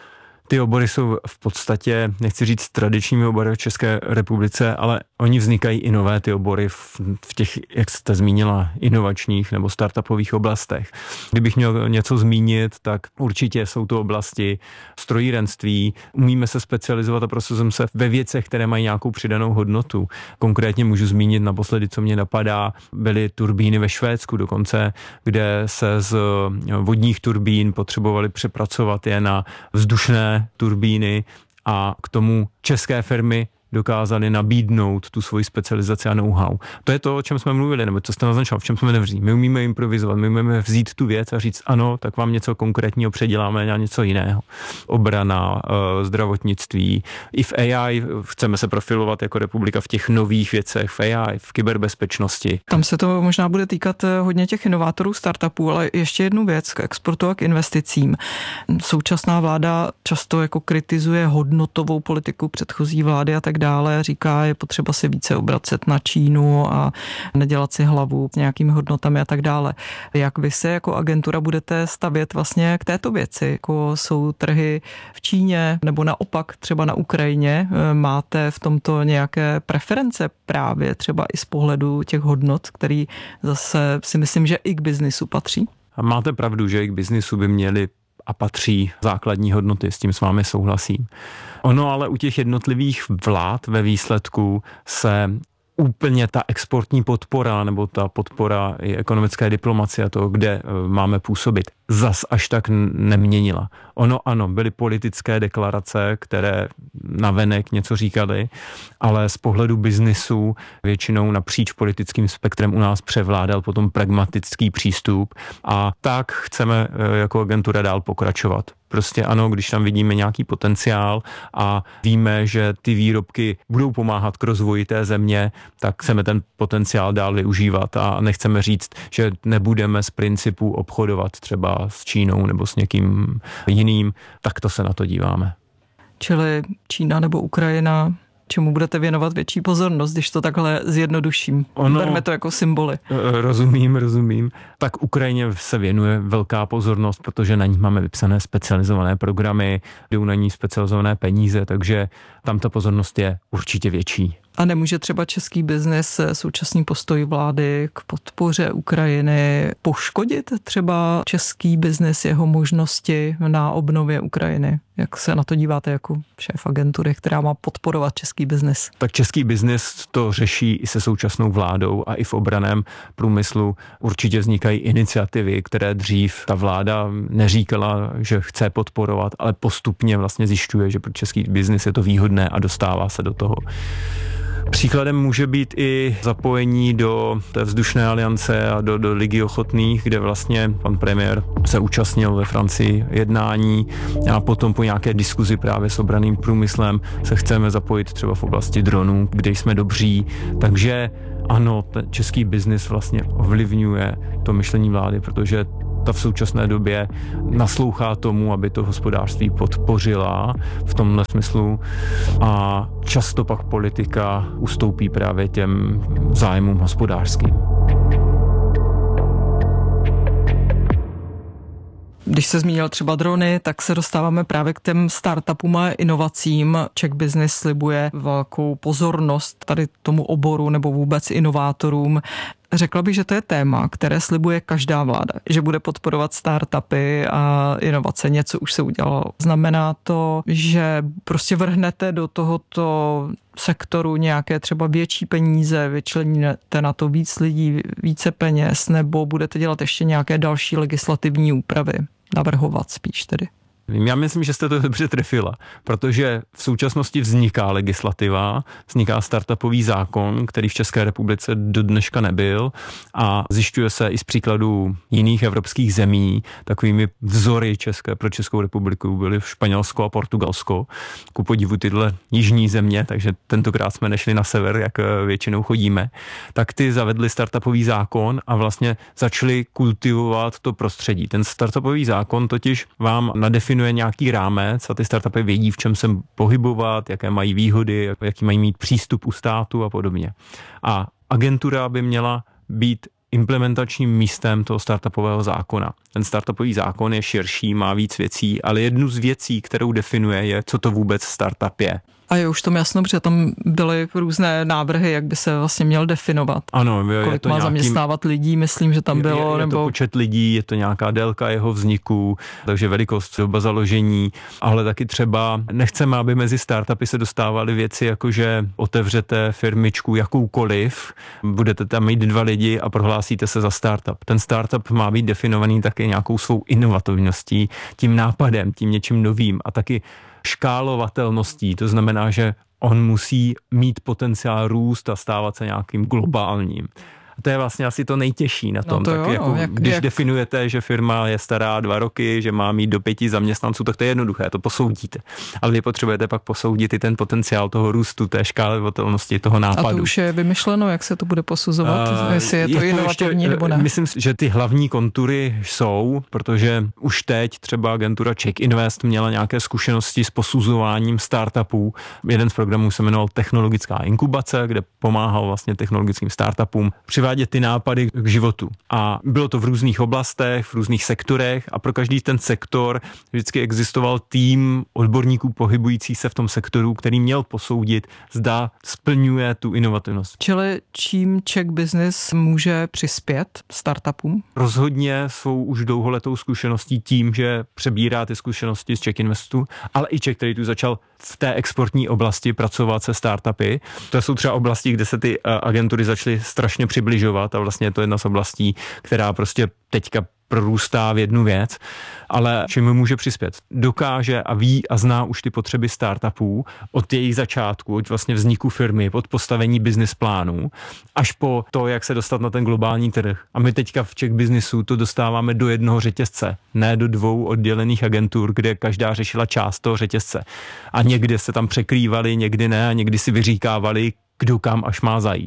Ty obory jsou v podstatě, nechci říct tradičními obory v České republice, ale oni vznikají i nové ty obory v těch, jak jste zmínila, inovačních nebo startupových oblastech. Kdybych měl něco zmínit, tak určitě jsou to oblasti strojírenství. Umíme se specializovat a prosazujeme se ve věcech, které mají nějakou přidanou hodnotu. Konkrétně můžu zmínit naposledy, co mě napadá, byly turbíny ve Švédsku dokonce, kde se z vodních turbín potřebovali přepracovat je na vzdušné turbíny a k tomu české firmy dokázali nabídnout tu svoji specializaci a know-how. To je to, o čem jsme mluvili, nebo co jste naznačil, v čem jsme nevří. My umíme improvizovat, my umíme vzít tu věc a říct ano, tak vám něco konkrétního předěláme na něco jiného. Obrana, zdravotnictví. I v AI chceme se profilovat jako republika v těch nových věcech, v AI, v kyberbezpečnosti. Tam se to možná bude týkat hodně těch inovátorů, startupů, ale ještě jednu věc k exportu a k investicím. Současná vláda často jako kritizuje hodnotovou politiku předchozí vlády a tak dále, říká, je potřeba se více obracet na Čínu a nedělat si hlavu s nějakými hodnotami a tak dále. Jak vy se jako agentura budete stavět vlastně k této věci? Jako jsou trhy v Číně nebo naopak třeba na Ukrajině? Máte v tomto nějaké preference právě třeba i z pohledu těch hodnot, který zase si myslím, že i k biznisu patří? A máte pravdu, že i k biznisu by měly a patří základní hodnoty, s tím s vámi souhlasím. Ono ale u těch jednotlivých vlád ve výsledku se úplně ta exportní podpora nebo ta podpora i ekonomické diplomacie a toho, kde máme působit, zas až tak neměnila. Ono ano, byly politické deklarace, které navenek něco říkaly, ale z pohledu biznisu většinou napříč politickým spektrem u nás převládal potom pragmatický přístup a tak chceme jako agentura dál pokračovat. Prostě ano, když tam vidíme nějaký potenciál a víme, že ty výrobky budou pomáhat k rozvoji té země, tak chceme ten potenciál dál využívat a nechceme říct, že nebudeme z principu obchodovat třeba s Čínou nebo s někým jiným, tak to se na to díváme. Čili Čína nebo Ukrajina čemu budete věnovat větší pozornost, když to takhle zjednoduším? Berme to jako symboly. Rozumím. Tak Ukrajině se věnuje velká pozornost, protože na ní máme vypsané specializované programy, jdou na ní specializované peníze, takže tam ta pozornost je určitě větší. A nemůže třeba český biznes současný postoj vlády k podpoře Ukrajiny poškodit třeba český biznes, jeho možnosti na obnově Ukrajiny? Jak se na to díváte jako šéf agentury, která má podporovat český biznes? Tak český biznes to řeší i se současnou vládou a i v obranném průmyslu určitě vznikají iniciativy, které dřív ta vláda neříkala, že chce podporovat, ale postupně vlastně zjišťuje, že pro český biznes je to výhodné a dostává se do toho. Příkladem může být i zapojení do té vzdušné aliance a do Ligy ochotných, kde vlastně pan premiér se účastnil ve Francii jednání a potom po nějaké diskuzi právě s obranným průmyslem se chceme zapojit třeba v oblasti dronů, kde jsme dobří. Takže ano, ten český biznis vlastně ovlivňuje to myšlení vlády, protože ta v současné době naslouchá tomu, aby to hospodářství podpořila v tomhle smyslu a často pak politika ustoupí právě těm zájmům hospodářským. Když se zmínil třeba drony, tak se dostáváme právě k těm startupům a inovacím. Czech Business slibuje velkou pozornost tady tomu oboru nebo vůbec inovátorům. Řekla bych, že to je téma, které slibuje každá vláda, že bude podporovat startupy a inovace. Něco už se udělalo. Znamená to, že prostě vrhnete do tohoto sektoru nějaké třeba větší peníze, vyčleníte na to víc lidí, více peněz, nebo budete dělat ještě nějaké další legislativní úpravy? Navrhovat spíš tedy. Já myslím, že jste to dobře trefila, protože v současnosti vzniká legislativa, vzniká startupový zákon, který v České republice do dneška nebyl a zjišťuje se i z příkladů jiných evropských zemí. Takovými vzory pro Českou republiku byly Španělsko a Portugalsko. Ku podivu tyhle jižní země, takže tentokrát jsme nešli na sever, jak většinou chodíme. Tak ty zavedli startupový zákon a vlastně začali kultivovat to prostředí. Ten startupový zákon totiž vám nadefinuje nějaký rámec a ty startupy vědí, v čem se pohybovat, jaké mají výhody, jaký mají mít přístup u státu a podobně. A agentura by měla být implementačním místem toho startupového zákona. Ten startupový zákon je širší, má víc věcí, ale jednu z věcí, kterou definuje, je, co to vůbec startup je. A je už tom jasno, protože tam byly různé návrhy, jak by se vlastně měl definovat. Ano, kolik to má zaměstnávat lidí, myslím, že tam bylo. Je to počet lidí, je to nějaká délka jeho vzniku, takže velikost, doba založení, ale taky třeba nechceme, aby mezi startupy se dostávaly věci, jako že otevřete firmičku jakoukoliv, budete tam mít 2 lidi a prohlásíte se za startup. Ten startup má být definovaný taky nějakou svou inovativností, tím nápadem, tím něčím novým a taky škálovatelností, to znamená, že on musí mít potenciál růst a stávat se nějakým globálním. A to je vlastně asi to nejtěžší na tom. Když definujete, že firma je stará 2 roky, že má mít do 5 zaměstnanců, tak to je jednoduché, to posoudíte. Ale vy potřebujete pak posoudit i ten potenciál toho růstu, té škálovatelnosti, toho nápadu. A to už je vymyšleno, jak se to bude posuzovat, jestli je to inovativní nebo ne? Myslím, že ty hlavní kontury jsou, protože už teď třeba agentura Czech Invest měla nějaké zkušenosti s posuzováním startupů. Jeden z programů se jmenoval Technologická inkubace, kde pomáhal vlastně technologickým startupům přivádět ty nápady k životu. A bylo to v různých oblastech, v různých sektorech a pro každý ten sektor vždycky existoval tým odborníků pohybující se v tom sektoru, který měl posoudit, zda splňuje tu inovativnost. Čili čím Czech Business může přispět startupům? Rozhodně svou už dlouholetou zkušeností tím, že přebírá ty zkušenosti z Czech Investu, ale i Czech, který tu začal v té exportní oblasti pracovat se startupy. To jsou třeba oblasti, kde se ty agentury začaly strašně přibližovat a vlastně je to jedna z oblastí, která prostě teďka prorůstá v jednu věc, ale čím může přispět. Dokáže a ví a zná už ty potřeby startupů od jejich začátku, od vlastně vzniku firmy, od postavení business plánu, až po to, jak se dostat na ten globální trh. A my teďka v Czech Businessu to dostáváme do jednoho řetězce, ne do 2 oddělených agentur, kde každá řešila část toho řetězce. A někdy se tam překrývali, někdy ne, a někdy si vyříkávali, kdo kam až má zajít.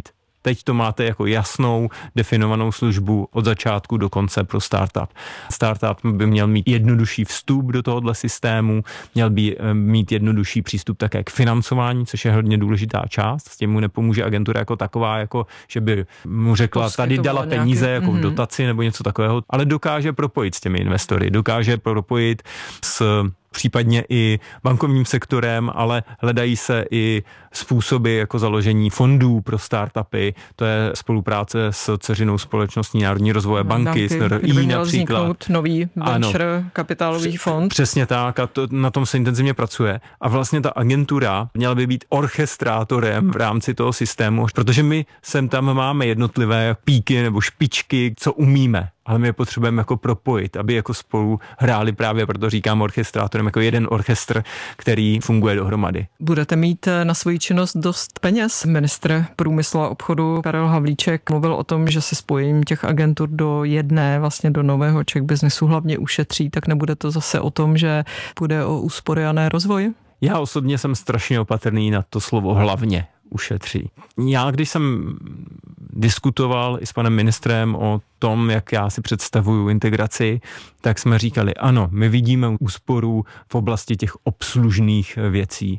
Teď to máte jako jasnou, definovanou službu od začátku do konce pro startup. Startup by měl mít jednodušší vstup do tohohle systému, měl by mít jednodušší přístup také k financování, což je hodně důležitá část. S tím mu nepomůže agentura jako taková, jako že by mu řekla, tady dala peníze jako v dotaci nebo něco takového, ale dokáže propojit s těmi investory, dokáže propojit s případně i bankovním sektorem, ale hledají se i způsoby jako založení fondů pro startupy. To je spolupráce s dceřinou společností Národní rozvoje banky, s NRI například. Nový venture kapitálový fond. Přesně tak a na tom se intenzivně pracuje. A vlastně ta agentura měla by být orchestrátorem v rámci toho systému, protože my sem tam máme jednotlivé píky nebo špičky, co umíme. Ale my je potřebujeme jako propojit, aby jako spolu hráli, právě proto říkám orchestrátorem, jako jeden orchestr, který funguje dohromady. Budete mít na svoji činnost dost peněz. Ministr průmyslu a obchodu Karel Havlíček mluvil o tom, že se spojením těch agentur do jedné, vlastně do nového Czech Businessu hlavně ušetří, tak nebude to zase o tom, že bude o úspory a ne rozvoj? Já osobně jsem strašně opatrný na to slovo hlavně ušetří. Já, když jsem diskutoval i s panem ministrem o tom, jak já si představuju integraci, tak jsme říkali, ano, my vidíme úsporu v oblasti těch obslužných věcí.